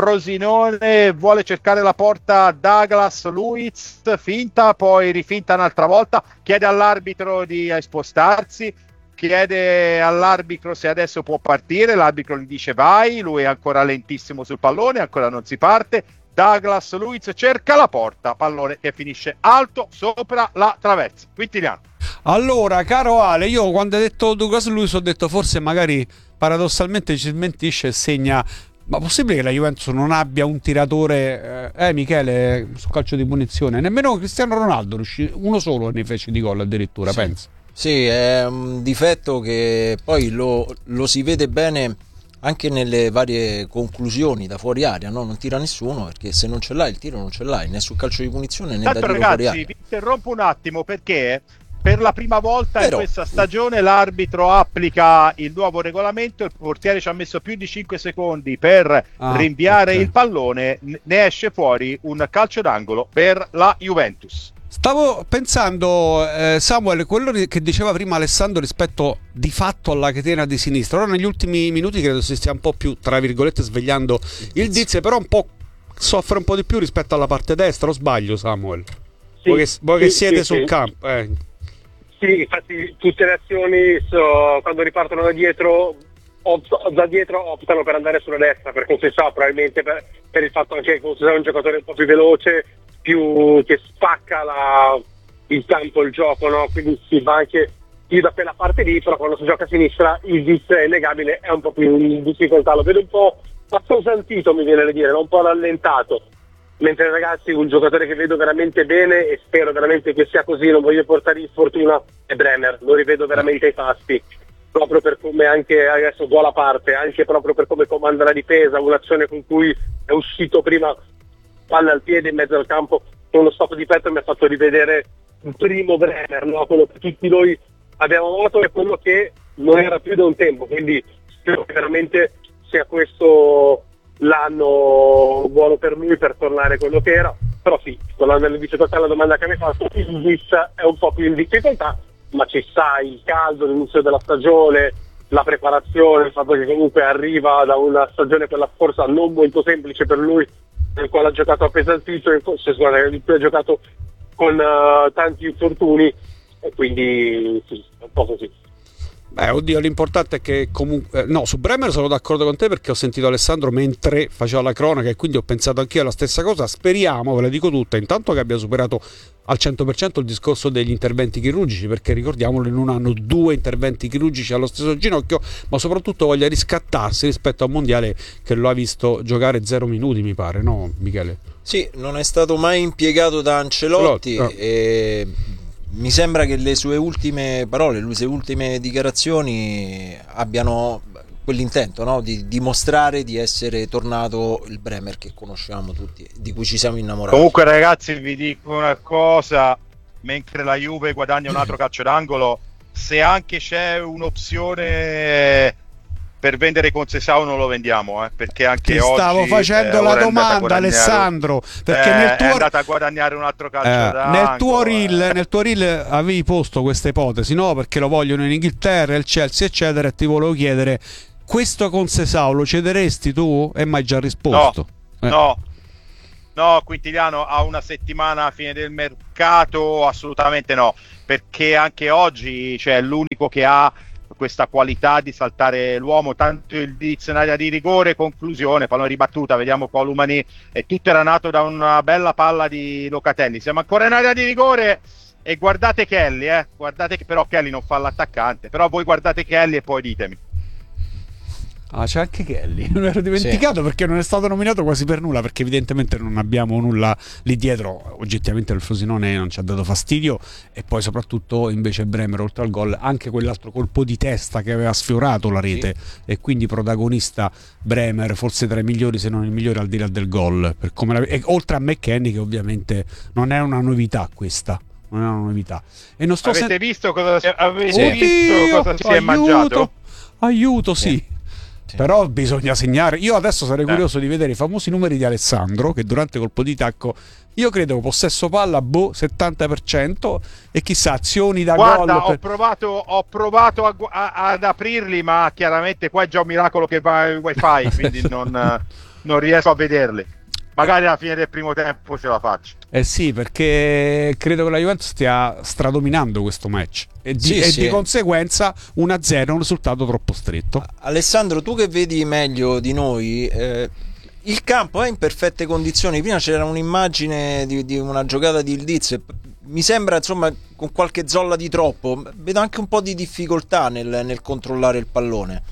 Frosinone, vuole cercare la porta Douglas Luiz, finta, poi rifinta un'altra volta, chiede all'arbitro di spostarsi, chiede all'arbitro se adesso può partire, l'arbitro gli dice vai, lui è ancora lentissimo sul pallone, ancora non si parte. Douglas Luiz cerca la porta, pallone che finisce alto sopra la traversa. Quintiliano. Allora, caro Ale, io quando hai detto Douglas Luiz ho detto forse magari paradossalmente ci smentisce e segna. Ma possibile che la Juventus non abbia un tiratore, eh, eh Michele, sul calcio di punizione? Nemmeno Cristiano Ronaldo riuscì, uno solo ne fece di gol addirittura, sì. penso. Sì, è un difetto che poi lo, lo si vede bene anche nelle varie conclusioni da fuori aria, no? Non tira nessuno perché se non ce l'hai il tiro non ce l'hai, né sul calcio di punizione né Tanto, da tiro ragazzi, fuori aria. vi interrompo un attimo perché per la prima volta Però, in questa stagione l'arbitro applica il nuovo regolamento, il portiere ci ha messo più di cinque secondi per ah, rinviare okay. il pallone, ne esce fuori un calcio d'angolo per la Juventus. Stavo pensando, eh, Samuel, quello che diceva prima Alessandro rispetto di fatto alla catena di sinistra. Ora negli ultimi minuti credo si stia un po' più, tra virgolette, svegliando il Diz, però un po' soffre un po' di più rispetto alla parte destra, o sbaglio Samuel? Sì, voi che, voi sì, che siete sì, sul sì. campo, eh. Sì, infatti tutte le azioni so, quando ripartono da dietro opt- da dietro optano per andare sulla destra, per Conceição, probabilmente per, per il fatto anche che Conceição è un giocatore un po' più veloce, più che spacca la, il campo, il gioco, no? Quindi si va anche più da quella parte lì, però quando si gioca a sinistra il Diz è innegabile, è un po' più in difficoltà, lo vedo un po' appesantito, mi viene da dire, un po' rallentato. Mentre ragazzi, un giocatore che vedo veramente bene e spero veramente che sia così, non voglio portare in sfortuna, è Bremer, lo rivedo veramente ai fasti, proprio per come anche adesso do la parte, anche proprio per come comanda la difesa, un'azione con cui è uscito prima palla al piede in mezzo al campo con uno stop di petto mi ha fatto rivedere il primo Bremer, no? Quello che tutti noi abbiamo avuto e quello che non era più da un tempo, quindi spero che veramente sia questo l'anno buono per lui per tornare quello che era. Però sì, tornando alle difficoltà, alla domanda che mi hai fatto, il Diz è un po' più in difficoltà, ma ci sta il caldo, l'inizio della stagione, la preparazione, il fatto che comunque arriva da una stagione per la scorsa non molto semplice per lui, nel quale ha giocato appesantito, in cui ha giocato con uh, tanti infortuni, e quindi sì, è un po' così. Beh, oddio, l'importante è che comunque... No, su Bremer sono d'accordo con te perché ho sentito Alessandro mentre faceva la cronaca e quindi ho pensato anch'io alla stessa cosa. Speriamo, ve la dico tutta, intanto che abbia superato al cento per cento il discorso degli interventi chirurgici, perché ricordiamolo, in un anno due interventi chirurgici allo stesso ginocchio, ma soprattutto voglia riscattarsi rispetto a un mondiale che lo ha visto giocare zero minuti, mi pare, no Michele? Sì, non è stato mai impiegato da Ancelotti, no. e mi sembra che le sue ultime parole, le sue ultime dichiarazioni abbiano quell'intento, no? Di dimostrare di essere tornato il Bremer che conosciamo tutti, di cui ci siamo innamorati. Comunque ragazzi, vi dico una cosa, mentre la Juve guadagna un altro calcio d'angolo, se anche c'è un'opzione per vendere Conceição non lo vendiamo, eh, perché anche Ti oggi stavo facendo eh, la ora è andata a domanda, guadagnare- Alessandro, perché eh, nel è tuo andata a guadagnare un altro calcio Eh, d'angolo, nel tuo reel, eh. nel tuo reel avevi posto questa ipotesi, no? Perché lo vogliono in Inghilterra, il Chelsea, eccetera. E ti volevo chiedere, questo Conceição lo cederesti tu? E mai già risposto. Eh. No, no, Quintiliano, a una settimana a fine del mercato assolutamente no, perché anche oggi c'è l'unico che ha questa qualità di saltare l'uomo, tanto il Diz in area di rigore, conclusione, pallone ribattuta, vediamo Columani, e tutto era nato da una bella palla di Locatelli. Siamo ancora in area di rigore e guardate Kelly, eh, guardate che però Kelly non fa l'attaccante, però voi guardate Kelly e poi ditemi. Ah, c'è anche Kelly, non ero dimenticato, sì. Perché non è stato nominato quasi per nulla, perché evidentemente non abbiamo nulla lì dietro. Oggettivamente il Frosinone non ci ha dato fastidio, e poi soprattutto invece Bremer, oltre al gol, anche quell'altro colpo di testa che aveva sfiorato la rete, sì. E quindi protagonista Bremer, forse tra i migliori se non il migliore al di là del gol, per come la... e oltre a McKennie, che ovviamente non è una novità questa. Non è una novità. E non sto avete sen- visto cosa si, avete Oddio, visto cosa si aiuto, è mangiato? Aiuto, sì. Sì. Sì. Però bisogna segnare. Io adesso sarei curioso eh. di vedere i famosi numeri di Alessandro, che durante colpo di tacco, io credo possesso palla boh settanta per cento, e chissà azioni da Guarda, gol ho per... provato, ho provato a, a, ad aprirli, ma chiaramente qua è già un miracolo che va il wifi, quindi non, non riesco a vederli. Magari alla fine del primo tempo ce la faccio. Eh sì, perché credo che la Juventus stia stradominando questo match, e di, sì, e sì. di conseguenza uno a zero è un risultato troppo stretto. Alessandro, tu che vedi meglio di noi, eh, il campo è in perfette condizioni. Prima c'era un'immagine di, di una giocata di Ildiz, mi sembra insomma con qualche zolla di troppo, vedo anche un po' di difficoltà nel, nel controllare il pallone.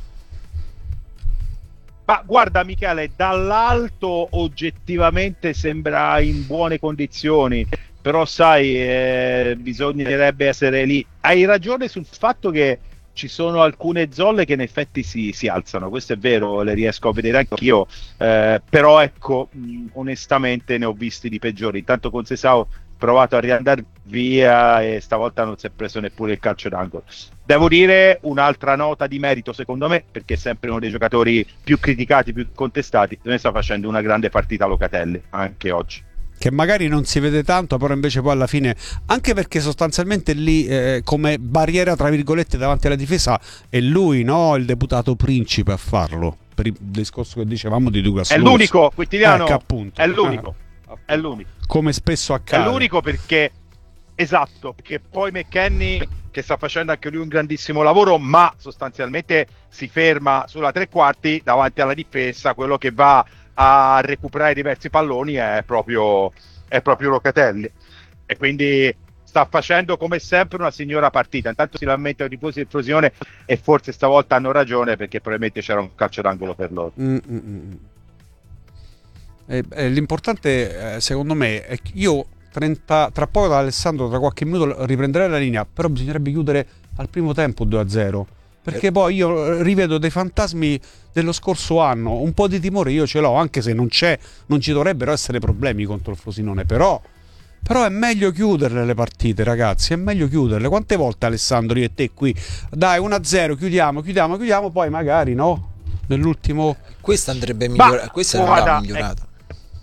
Ma guarda Michele, dall'alto oggettivamente sembra in buone condizioni, però sai, eh, bisognerebbe essere lì. Hai ragione sul fatto che ci sono alcune zolle che in effetti si, si alzano, questo è vero, le riesco a vedere anch'io, eh, però ecco, mh, onestamente ne ho visti di peggiori. Intanto Conceição provato a riandare via e stavolta non si è preso neppure il calcio d'angolo. Devo dire un'altra nota di merito secondo me, perché è sempre uno dei giocatori più criticati, più contestati, ne sta facendo una grande partita Locatelli anche oggi, che magari non si vede tanto, però invece poi alla fine, anche perché sostanzialmente lì eh, come barriera tra virgolette davanti alla difesa è lui, no, il deputato principe a farlo, per il discorso che dicevamo di Douglas è Luiz. l'unico Quintiliano, eh, appunto. è l'unico Eh, è l'unico come spesso accade. È l'unico perché, esatto, perché poi McKennie, che sta facendo anche lui un grandissimo lavoro, ma sostanzialmente si ferma sulla tre quarti davanti alla difesa, quello che va a recuperare diversi palloni è proprio, è proprio Locatelli, e quindi sta facendo come sempre una signora partita. Intanto si lamentano i tifosi del Frosinone, e forse stavolta hanno ragione, perché probabilmente c'era un calcio d'angolo per loro. Mm, mm, mm. E, e l'importante eh, secondo me è che io trenta, tra poco da Alessandro, tra qualche minuto riprenderei la linea, però bisognerebbe chiudere al primo tempo due a zero, perché eh. poi io rivedo dei fantasmi dello scorso anno. Un po' di timore io ce l'ho, anche se non c'è, non ci dovrebbero essere problemi contro il Frosinone, però però è meglio chiuderle le partite, ragazzi, è meglio chiuderle. Quante volte, Alessandro, io e te qui, dai, uno a zero, chiudiamo, chiudiamo, chiudiamo, poi magari no, nell'ultimo questa andrebbe migliorata, questa andava migliorata. È...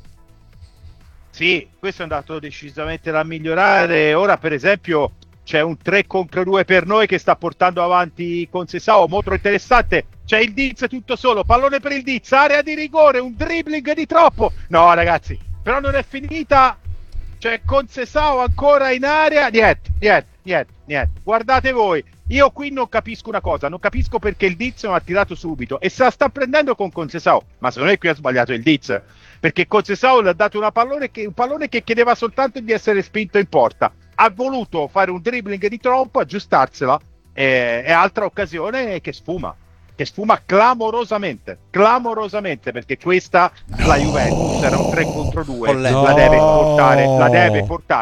Sì, questo è andato decisamente da migliorare. Ora per esempio c'è un tre contro due per noi che sta portando avanti Conceição, molto interessante. C'è il Diz tutto solo, pallone per il Diz, area di rigore, un dribbling di troppo. No ragazzi, però non è finita. C'è Conceição ancora in area. Niente, niente, niente, niente. Guardate voi, io qui non capisco una cosa, non capisco perché il Diz non ha tirato subito e se la sta prendendo con Conceição, ma secondo me qui ha sbagliato il Diz, perché Conceição le ha dato una pallone che, un pallone che chiedeva soltanto di essere spinto in porta. Ha voluto fare un dribbling di troppo, aggiustarsela, e, e altra occasione che sfuma, che sfuma clamorosamente, clamorosamente, perché questa, la Juventus, era un tre contro due, No. la deve portare, la deve portare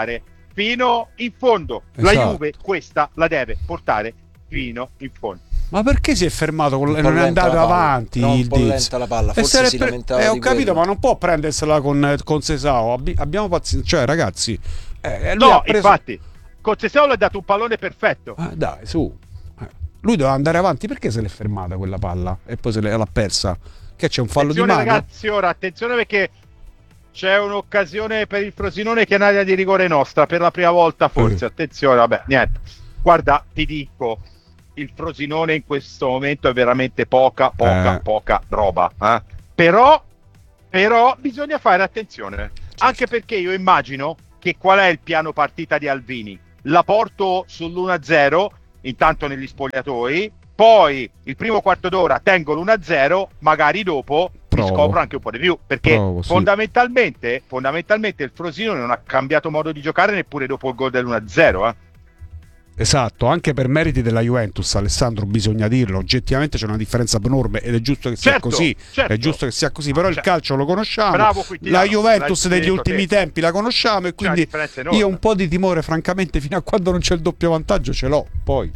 fino in fondo. Esatto. La Juve questa la deve portare fino in fondo. Ma perché si è fermato con... e non è andato la palla. avanti No, un il po' Diz? lenta la palla, E forse se ne si pre- lamentava eh, ho di capito, quello. ma non può prendersela con, con Sesao. Abbi- abbiamo pazienza, cioè ragazzi, eh, lui No, ha preso... infatti, con Sesao le ha dato un pallone perfetto. Ah, dai, su. Eh, Lui doveva andare avanti, perché se l'è fermata quella palla? E poi se l'è- l'ha persa? Che c'è un fallo Attenzione, di mano? ragazzi, ora attenzione perché c'è un'occasione per il Frosinone che è un'area di rigore nostra per la prima volta forse. Eh. Attenzione, vabbè, niente. Guarda, ti dico, il Frosinone in questo momento è veramente poca, poca, Eh. poca roba. eh. Però, però bisogna fare attenzione, anche perché io immagino che qual è il piano partita di Alvini? La porto sull'uno a zero, intanto negli spogliatoi, poi il primo quarto d'ora tengo l'uno a zero, magari dopo Provo. mi scopro anche un po' di più, perché Provo, sì. fondamentalmente, fondamentalmente il Frosinone non ha cambiato modo di giocare neppure dopo il gol dell'uno a zero. Eh. Esatto, anche per meriti della Juventus, Alessandro, bisogna dirlo, oggettivamente c'è una differenza enorme ed è giusto che sia Certo, così, certo. è giusto che sia così, però il Cioè, calcio lo conosciamo, bravo Quintiliano, la Juventus l'hai degli detto ultimi te. tempi la conosciamo e C'è una quindi differenza enorme. io un po' di timore francamente fino a quando non c'è il doppio vantaggio ce l'ho, poi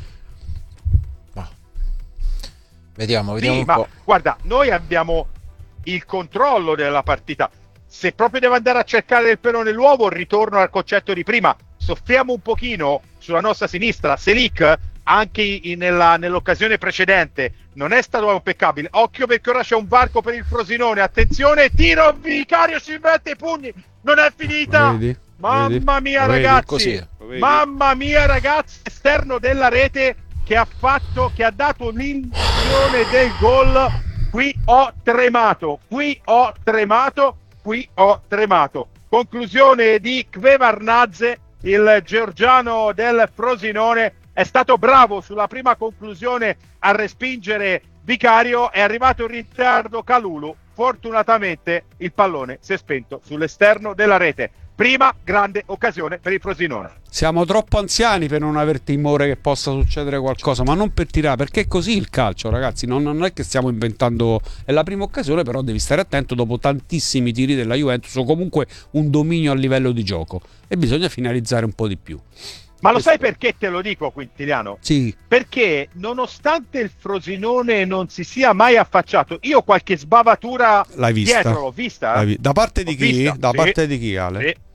Vediamo, vediamo Sì, un ma po'. guarda, noi abbiamo il controllo della partita. Se proprio devo andare a cercare il pelo nell'uovo, ritorno al concetto di prima. Soffriamo un pochino sulla nostra sinistra. Selic, anche in- nella- nell'occasione precedente, non è stato impeccabile. Occhio perché ora c'è un varco per il Frosinone. Attenzione, tiro, Vicario si mette i pugni. Non è finita. Vedi? Mamma Vedi? mia, Lo vedi? ragazzi. Così è. Lo vedi? Mamma mia, ragazzi, esterno della rete che ha fatto, che ha dato l'indizione del gol. Qui ho tremato, qui ho tremato, qui ho tremato. Conclusione di Kvevarnadze, il georgiano del Frosinone, è stato bravo sulla prima conclusione a respingere Vicario, è arrivato in ritardo Kalulu, fortunatamente il pallone si è spento sull'esterno della rete. Prima grande occasione per il Frosinone. siamo troppo anziani per non aver timore che possa succedere qualcosa, ma non per tirare, perché è così il calcio, ragazzi, non, non è che stiamo inventando, è la prima occasione, però devi stare attento dopo tantissimi tiri della Juventus o comunque un dominio a livello di gioco e bisogna finalizzare un po' di più. Ma lo sai perché te lo dico, Quintiliano? Sì, Perché nonostante il Frosinone non si sia mai affacciato, io qualche sbavatura l'hai vista? dietro l'ho vista. L'hai vi- da parte di L'ho chi? vista, Da sì. parte di chi, Ale? Sì.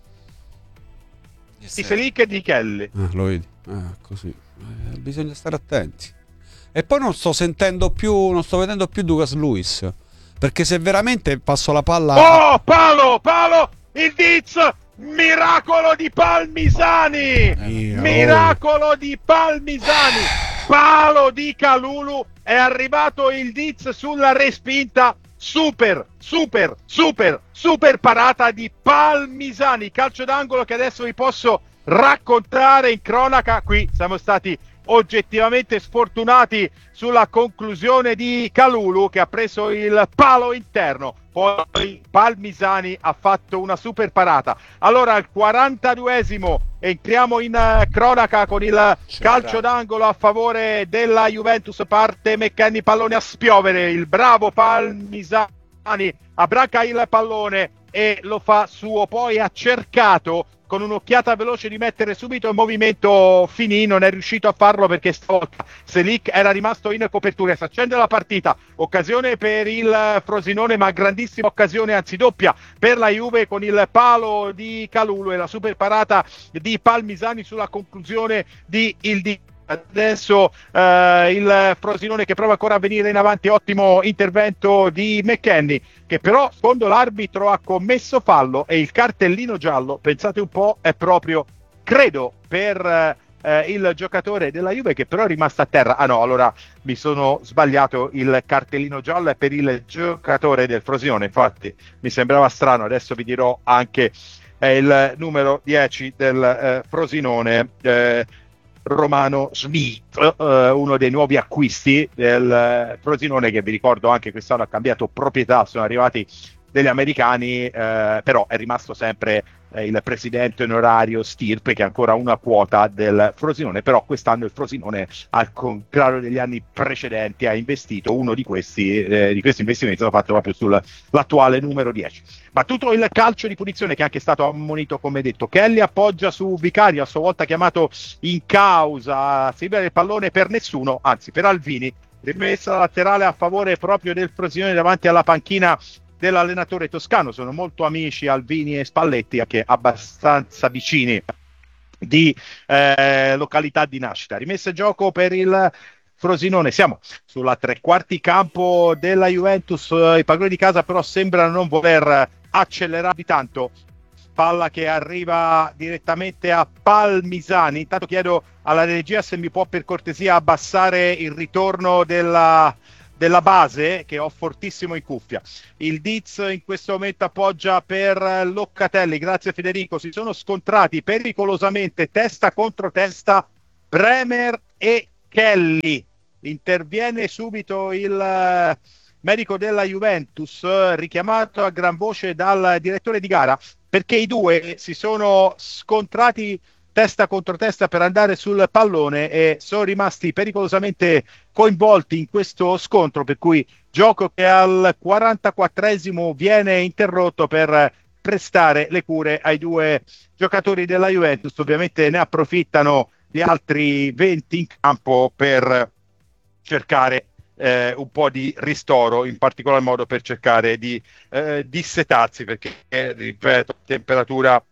Di Selic e di Kelly. Ah, lo vedi? Ah, così. Eh, bisogna stare attenti. E poi non sto sentendo più, non sto vedendo più Douglas Luiz, perché se veramente passo la palla a- Oh, palo, palo, il Diz, miracolo di Palmisani, Mia, miracolo di Palmisani, palo di Kalulu, è arrivato il Diz sulla respinta, super, super, super, super parata di Palmisani, calcio d'angolo che adesso vi posso raccontare in cronaca. Qui siamo stati oggettivamente sfortunati sulla conclusione di Kalulu che ha preso il palo interno, poi Palmisani ha fatto una super parata. Allora al quarantaduesimo entriamo in uh, cronaca con il calcio d'angolo a favore della Juventus, parte McKennie, pallone a spiovere, il bravo Palmisani abbracca il pallone e lo fa suo, poi ha cercato con un'occhiata veloce di mettere subito in movimento Finì, non è riuscito a farlo perché stavolta Selic era rimasto in copertura. Si accende la partita, occasione per il Frosinone, ma grandissima occasione, anzi doppia per la Juve con il palo di Kalulu e la super parata di Palmisani sulla conclusione di Ildi. Adesso eh, il Frosinone che prova ancora a venire in avanti, ottimo intervento di McKennie che però secondo l'arbitro ha commesso fallo e il cartellino giallo, pensate un po', è proprio, credo, per eh, il giocatore della Juve che però è rimasto a terra. Ah no, allora mi sono sbagliato, il cartellino giallo è per il giocatore del Frosinone, infatti mi sembrava strano, adesso vi dirò anche eh, il numero dieci del eh, Frosinone, eh, Romano Smith, eh, uno dei nuovi acquisti del eh, Frosinone, che vi ricordo anche quest'anno ha cambiato proprietà, sono arrivati degli americani, eh, però è rimasto sempre eh, il presidente onorario Stirpe, che ha ancora una quota del Frosinone, però quest'anno il Frosinone, al contrario degli anni precedenti, ha investito uno di questi, eh, di questi investimenti, l'ha fatto proprio sull'attuale numero dieci. Battuto il calcio di punizione, che è anche stato ammonito, come detto, Kelly appoggia su Vicario, a sua volta chiamato in causa, si libera il pallone per nessuno, anzi per Alvini, rimessa laterale a favore proprio del Frosinone davanti alla panchina dell'allenatore toscano. Sono molto amici Alvini e Spalletti, anche abbastanza vicini di eh, località di nascita. Rimessa in gioco per il Frosinone, siamo sulla tre quarti campo della Juventus, i padroni di casa però sembrano non voler accelerare di tanto. Palla che arriva direttamente a Palmisani. Intanto chiedo alla regia se mi può per cortesia abbassare il ritorno della, della base, che ho fortissimo in cuffia. Il Diz in questo momento appoggia per Locatelli, grazie Federico. Si sono scontrati pericolosamente testa contro testa Bremer e Kelly. Interviene subito il medico della Juventus, richiamato a gran voce dal direttore di gara, perché i due si sono scontrati testa contro testa per andare sul pallone e sono rimasti pericolosamente coinvolti in questo scontro, per cui gioco che al quarantaquattresimo viene interrotto per prestare le cure ai due giocatori della Juventus. Ovviamente ne approfittano gli altri venti in campo per cercare Eh, un po' di ristoro, in particolar modo per cercare di eh, dissetarsi, perché eh, ripeto, temperatura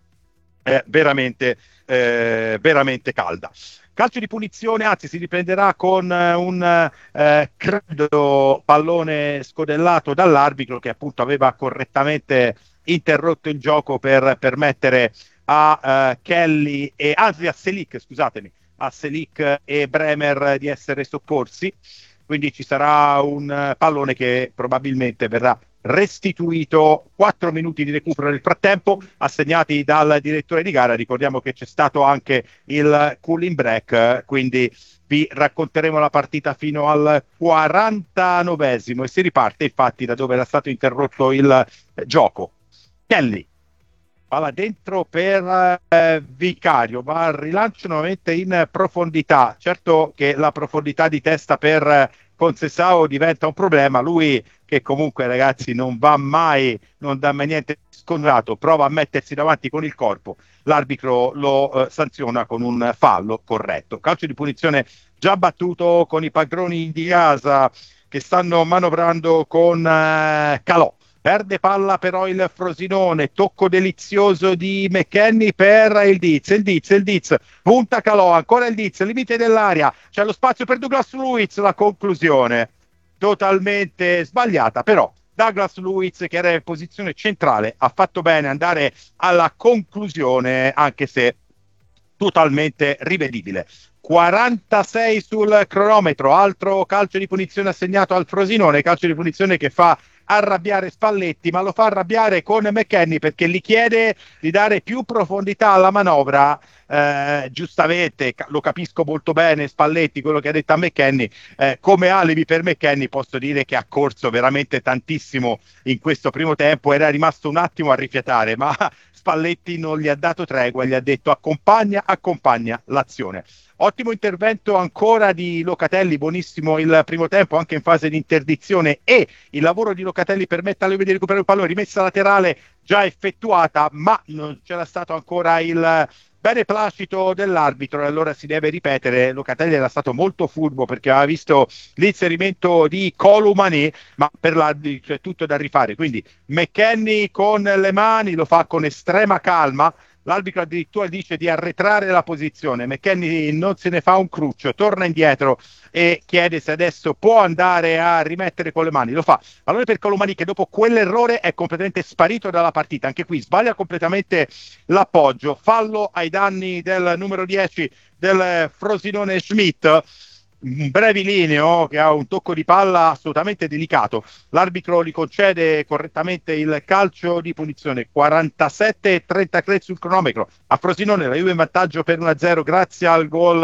è veramente eh, veramente calda. Calcio di punizione, anzi si riprenderà con eh, un eh, credo pallone scodellato dall'arbitro, che appunto aveva correttamente interrotto il gioco per permettere a eh, Kelly e anzi a Selic, scusatemi, a Selic e Bremer di essere soccorsi. Quindi ci sarà un pallone che probabilmente verrà restituito. Quattro minuti di recupero nel frattempo assegnati dal direttore di gara. Ricordiamo che c'è stato anche il cooling break, quindi vi racconteremo la partita fino al quarantanovesimo e si riparte infatti da dove era stato interrotto il gioco. Kelly, palla dentro per eh, Vicario, va al rilancio nuovamente in profondità. Certo che la profondità di testa per eh, Conceição diventa un problema. Lui, che comunque ragazzi non va mai, non dà mai niente scontato, prova a mettersi davanti con il corpo, l'arbitro lo eh, sanziona con un fallo corretto. Calcio di punizione già battuto con i padroni di casa che stanno manovrando con eh, Calò. Perde palla però il Frosinone, tocco delizioso di McKennie per il Diz, il Diz, il Diz, punta Calò, ancora il Diz, limite dell'area, c'è lo spazio per Douglas Luiz, la conclusione totalmente sbagliata, però Douglas Luiz, che era in posizione centrale, ha fatto bene andare alla conclusione, anche se totalmente rivedibile. quarantasei sul cronometro, altro calcio di punizione assegnato al Frosinone, calcio di punizione che fa arrabbiare Spalletti, ma lo fa arrabbiare con McKennie perché gli chiede di dare più profondità alla manovra. Eh, giustamente, lo capisco molto bene Spalletti, quello che ha detto a McKennie, eh, come alibi per McKennie posso dire che ha corso veramente tantissimo in questo primo tempo, era rimasto un attimo a rifiatare, ma Spalletti non gli ha dato tregua, gli ha detto accompagna, accompagna l'azione. Ottimo intervento ancora di Locatelli, buonissimo il primo tempo anche in fase di interdizione, e il lavoro di Locatelli permette alle Juve di recuperare il pallone, rimessa laterale già effettuata, ma non c'era stato ancora il beneplacito dell'arbitro e allora si deve ripetere. Locatelli era stato molto furbo perché aveva visto l'inserimento di Colomani, ma per l'arbitro c'è tutto da rifare, quindi McKennie con le mani lo fa con estrema calma. L'arbitro addirittura dice di arretrare la posizione, McKennie non se ne fa un cruccio, torna indietro e chiede se adesso può andare a rimettere con le mani, lo fa. Pallone per Colomani che dopo quell'errore è completamente sparito dalla partita, anche qui sbaglia completamente l'appoggio, fallo ai danni del numero dieci del Frosinone Schmidt. Un brevilineo che ha un tocco di palla assolutamente delicato, l'arbitro gli concede correttamente il calcio di punizione. Quarantasette e trentatré sul cronometro, a Frosinone la Juve in vantaggio per uno a zero grazie al gol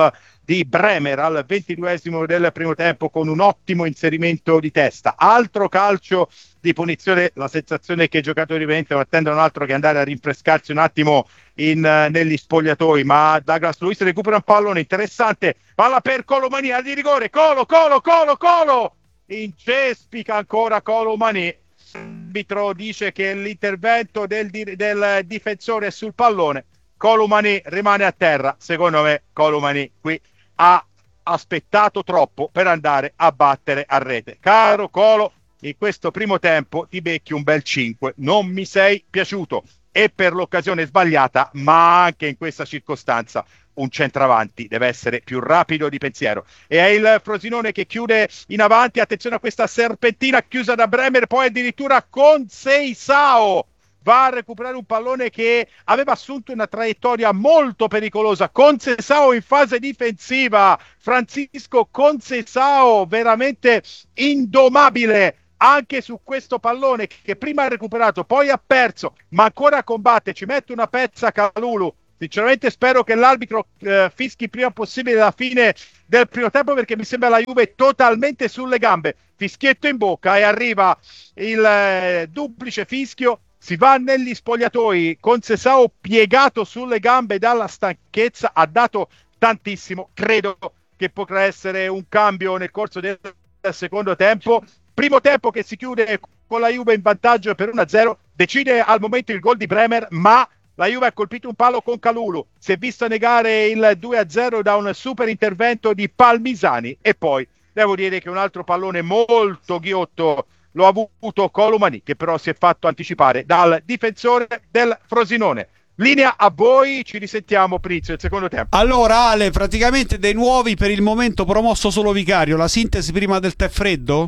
di Bremer al ventiduesimo del primo tempo con un ottimo inserimento di testa. Altro calcio di punizione, la sensazione è che i giocatori non attendono altro che andare a rinfrescarsi un attimo in, uh, negli spogliatoi, ma Douglas Luiz recupera un pallone interessante, palla per Colomani di rigore, Colo, Colo, Colo, Colo, incespica ancora Colomani. L'arbitro dice che l'intervento del, del difensore è sul pallone, Colomani rimane a terra. Secondo me Colomani qui ha aspettato troppo per andare a battere a rete. Caro Colo, in questo primo tempo ti becchi un bel cinque, non mi sei piaciuto, e per l'occasione sbagliata, ma anche in questa circostanza un centravanti deve essere più rapido di pensiero. E è il Frosinone che chiude in avanti, attenzione a questa serpentina chiusa da Bremer, poi addirittura con Seisao va a recuperare un pallone che aveva assunto una traiettoria molto pericolosa. Conceição in fase difensiva, Francisco Conceição veramente indomabile anche su questo pallone che prima ha recuperato, poi ha perso, ma ancora combatte, ci mette una pezza Kalulu. Sinceramente spero che l'arbitro eh, fischi prima possibile la fine del primo tempo, perché mi sembra la Juve totalmente sulle gambe. Fischietto in bocca e arriva il eh, duplice fischio. Si va negli spogliatoi, Conceição piegato sulle gambe dalla stanchezza, ha dato tantissimo. Credo che potrà essere un cambio nel corso del secondo tempo. Primo tempo che si chiude con la Juve in vantaggio per uno a zero, decide al momento il gol di Bremer, ma la Juve ha colpito un palo con Kalulu, si è vista negare il due a zero da un super intervento di Palmisani, e poi devo dire che un altro pallone molto ghiotto lo ha avuto Colomani, che però si è fatto anticipare dal difensore del Frosinone. Linea a voi, ci risentiamo per inizio del secondo tempo. Allora Ale, praticamente dei nuovi per il momento promosso solo Vicario, la sintesi prima del tè freddo?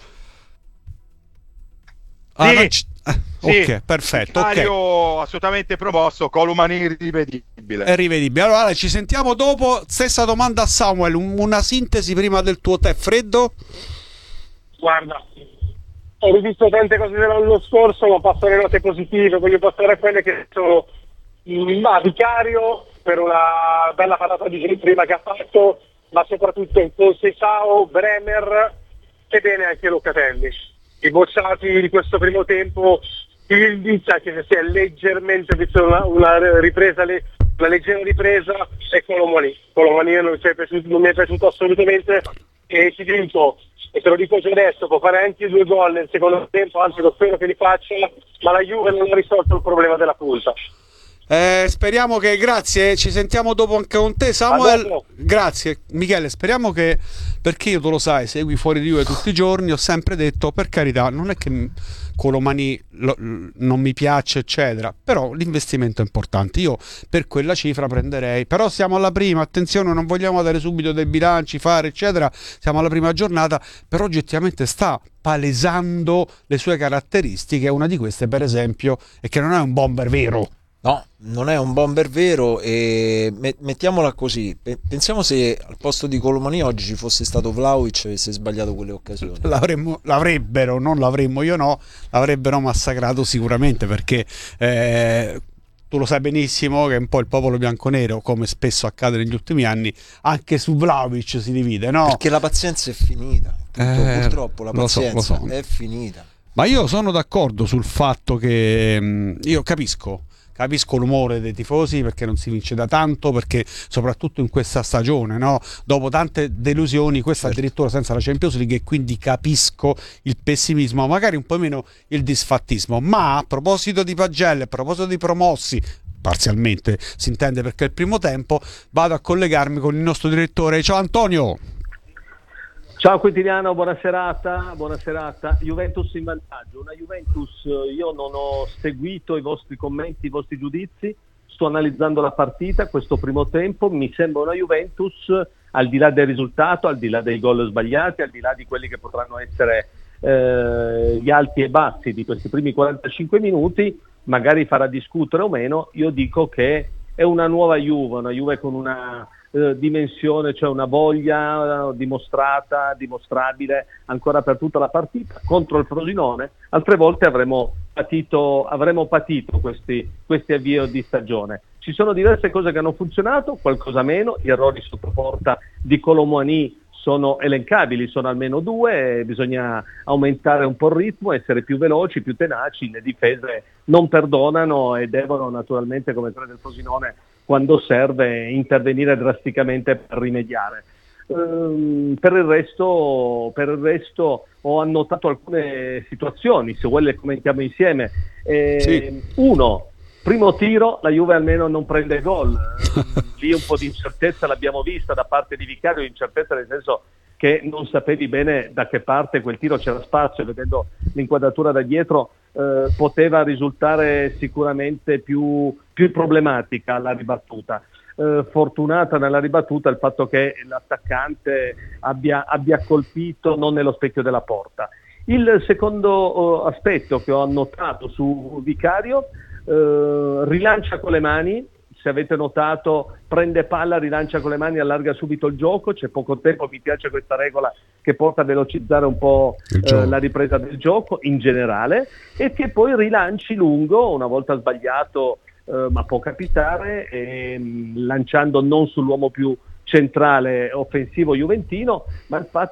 Ah, sì, non c- ah, sì, ok, perfetto. Vicario Okay. assolutamente promosso, Colomani rivedibile. È rivedibile. Allora Ale, ci sentiamo dopo. Stessa domanda a Samuel, un- una sintesi prima del tuo tè freddo? Guarda, ho rivisto tante cose dell'anno scorso, ma passo alle note positive, voglio passare a quelle che sono ma Vicario per una bella parata di prima che ha fatto, ma soprattutto in Conceição, Bremer e bene anche Locatelli. I bocciati di questo primo tempo, il indizio che si è leggermente visto una, una ripresa, una leggera ripresa, è Colomani. Colomani non, piaciuto, non mi è piaciuto assolutamente, e ti dico, e te lo dico già adesso, può fare anche due gol nel secondo tempo, anzi lo spero che li faccia, ma la Juve non ha risolto il problema della punta. Eh, speriamo che, grazie, ci sentiamo dopo anche con te Samuel. Grazie Michele, speriamo che, perché io, tu lo sai, segui Fuori di Juve tutti i giorni, ho sempre detto, per carità, non è che Colomani lo, non mi piace eccetera, però l'investimento è importante, io per quella cifra prenderei, però siamo alla prima, attenzione, non vogliamo dare subito dei bilanci, fare eccetera, siamo alla prima giornata, però oggettivamente sta palesando le sue caratteristiche. Una di queste per esempio è che non è un bomber vero. No, non è un bomber vero, e mettiamola così, pensiamo se al posto di Colomani oggi ci fosse stato Vlahovic e avesse sbagliato quelle occasioni. L'avremmo, l'avrebbero, non l'avremmo, io no, l'avrebbero massacrato sicuramente, perché eh, tu lo sai benissimo che un po' il popolo bianconero, come spesso accade negli ultimi anni, anche su Vlahovic si divide, no? Perché la pazienza è finita, eh, purtroppo la pazienza lo so, lo so. è finita. Ma io sono d'accordo sul fatto che mh, io capisco Capisco l'umore dei tifosi, perché non si vince da tanto, perché soprattutto in questa stagione, no? Dopo tante delusioni, questa certo. Addirittura senza la Champions League, e quindi capisco il pessimismo, magari un po' meno il disfattismo. Ma a proposito di pagelle, a proposito di promossi, parzialmente si intende, perché il primo tempo, vado a collegarmi con il nostro direttore. Ciao Antonio! Ciao Quintiliano, buona serata, buona serata. Juventus in vantaggio, una Juventus, io non ho seguito i vostri commenti, i vostri giudizi, sto analizzando la partita, questo primo tempo, mi sembra una Juventus, al di là del risultato, al di là dei gol sbagliati, al di là di quelli che potranno essere eh, gli alti e bassi di questi primi quarantacinque minuti, magari farà discutere o meno, io dico che è una nuova Juve, una Juve con una Eh, dimensione, cioè una voglia eh, dimostrata, dimostrabile ancora per tutta la partita contro il Frosinone. Altre volte avremmo patito, avremmo patito questi, questi avvii di stagione. Ci sono diverse cose che hanno funzionato, qualcosa meno, gli errori sotto porta di Kolo Muani sono elencabili, sono almeno due, bisogna aumentare un po' il ritmo, essere più veloci, più tenaci, le difese non perdonano e devono naturalmente, come quelle del Frosinone, quando serve, intervenire drasticamente per rimediare. Um, per il resto, per il resto ho annotato alcune situazioni, se vuoi le commentiamo insieme. Eh, sì. Uno, primo tiro, la Juve almeno non prende gol. Lì un po' di incertezza l'abbiamo vista da parte di Vicario, incertezza nel senso che non sapevi bene da che parte quel tiro c'era spazio, vedendo l'inquadratura da dietro eh, poteva risultare sicuramente più, più problematica la ribattuta. Eh, fortunata nella ribattuta il fatto che l'attaccante abbia, abbia colpito non nello specchio della porta. Il secondo eh, aspetto che ho annotato su Vicario, eh, rilancia con le mani, se avete notato prende palla, rilancia con le mani, allarga subito il gioco, c'è poco tempo, mi piace questa regola che porta a velocizzare un po' eh, la ripresa del gioco in generale, e che poi rilanci lungo, una volta sbagliato eh, ma può capitare, ehm, lanciando non sull'uomo più centrale offensivo juventino, ma il fatto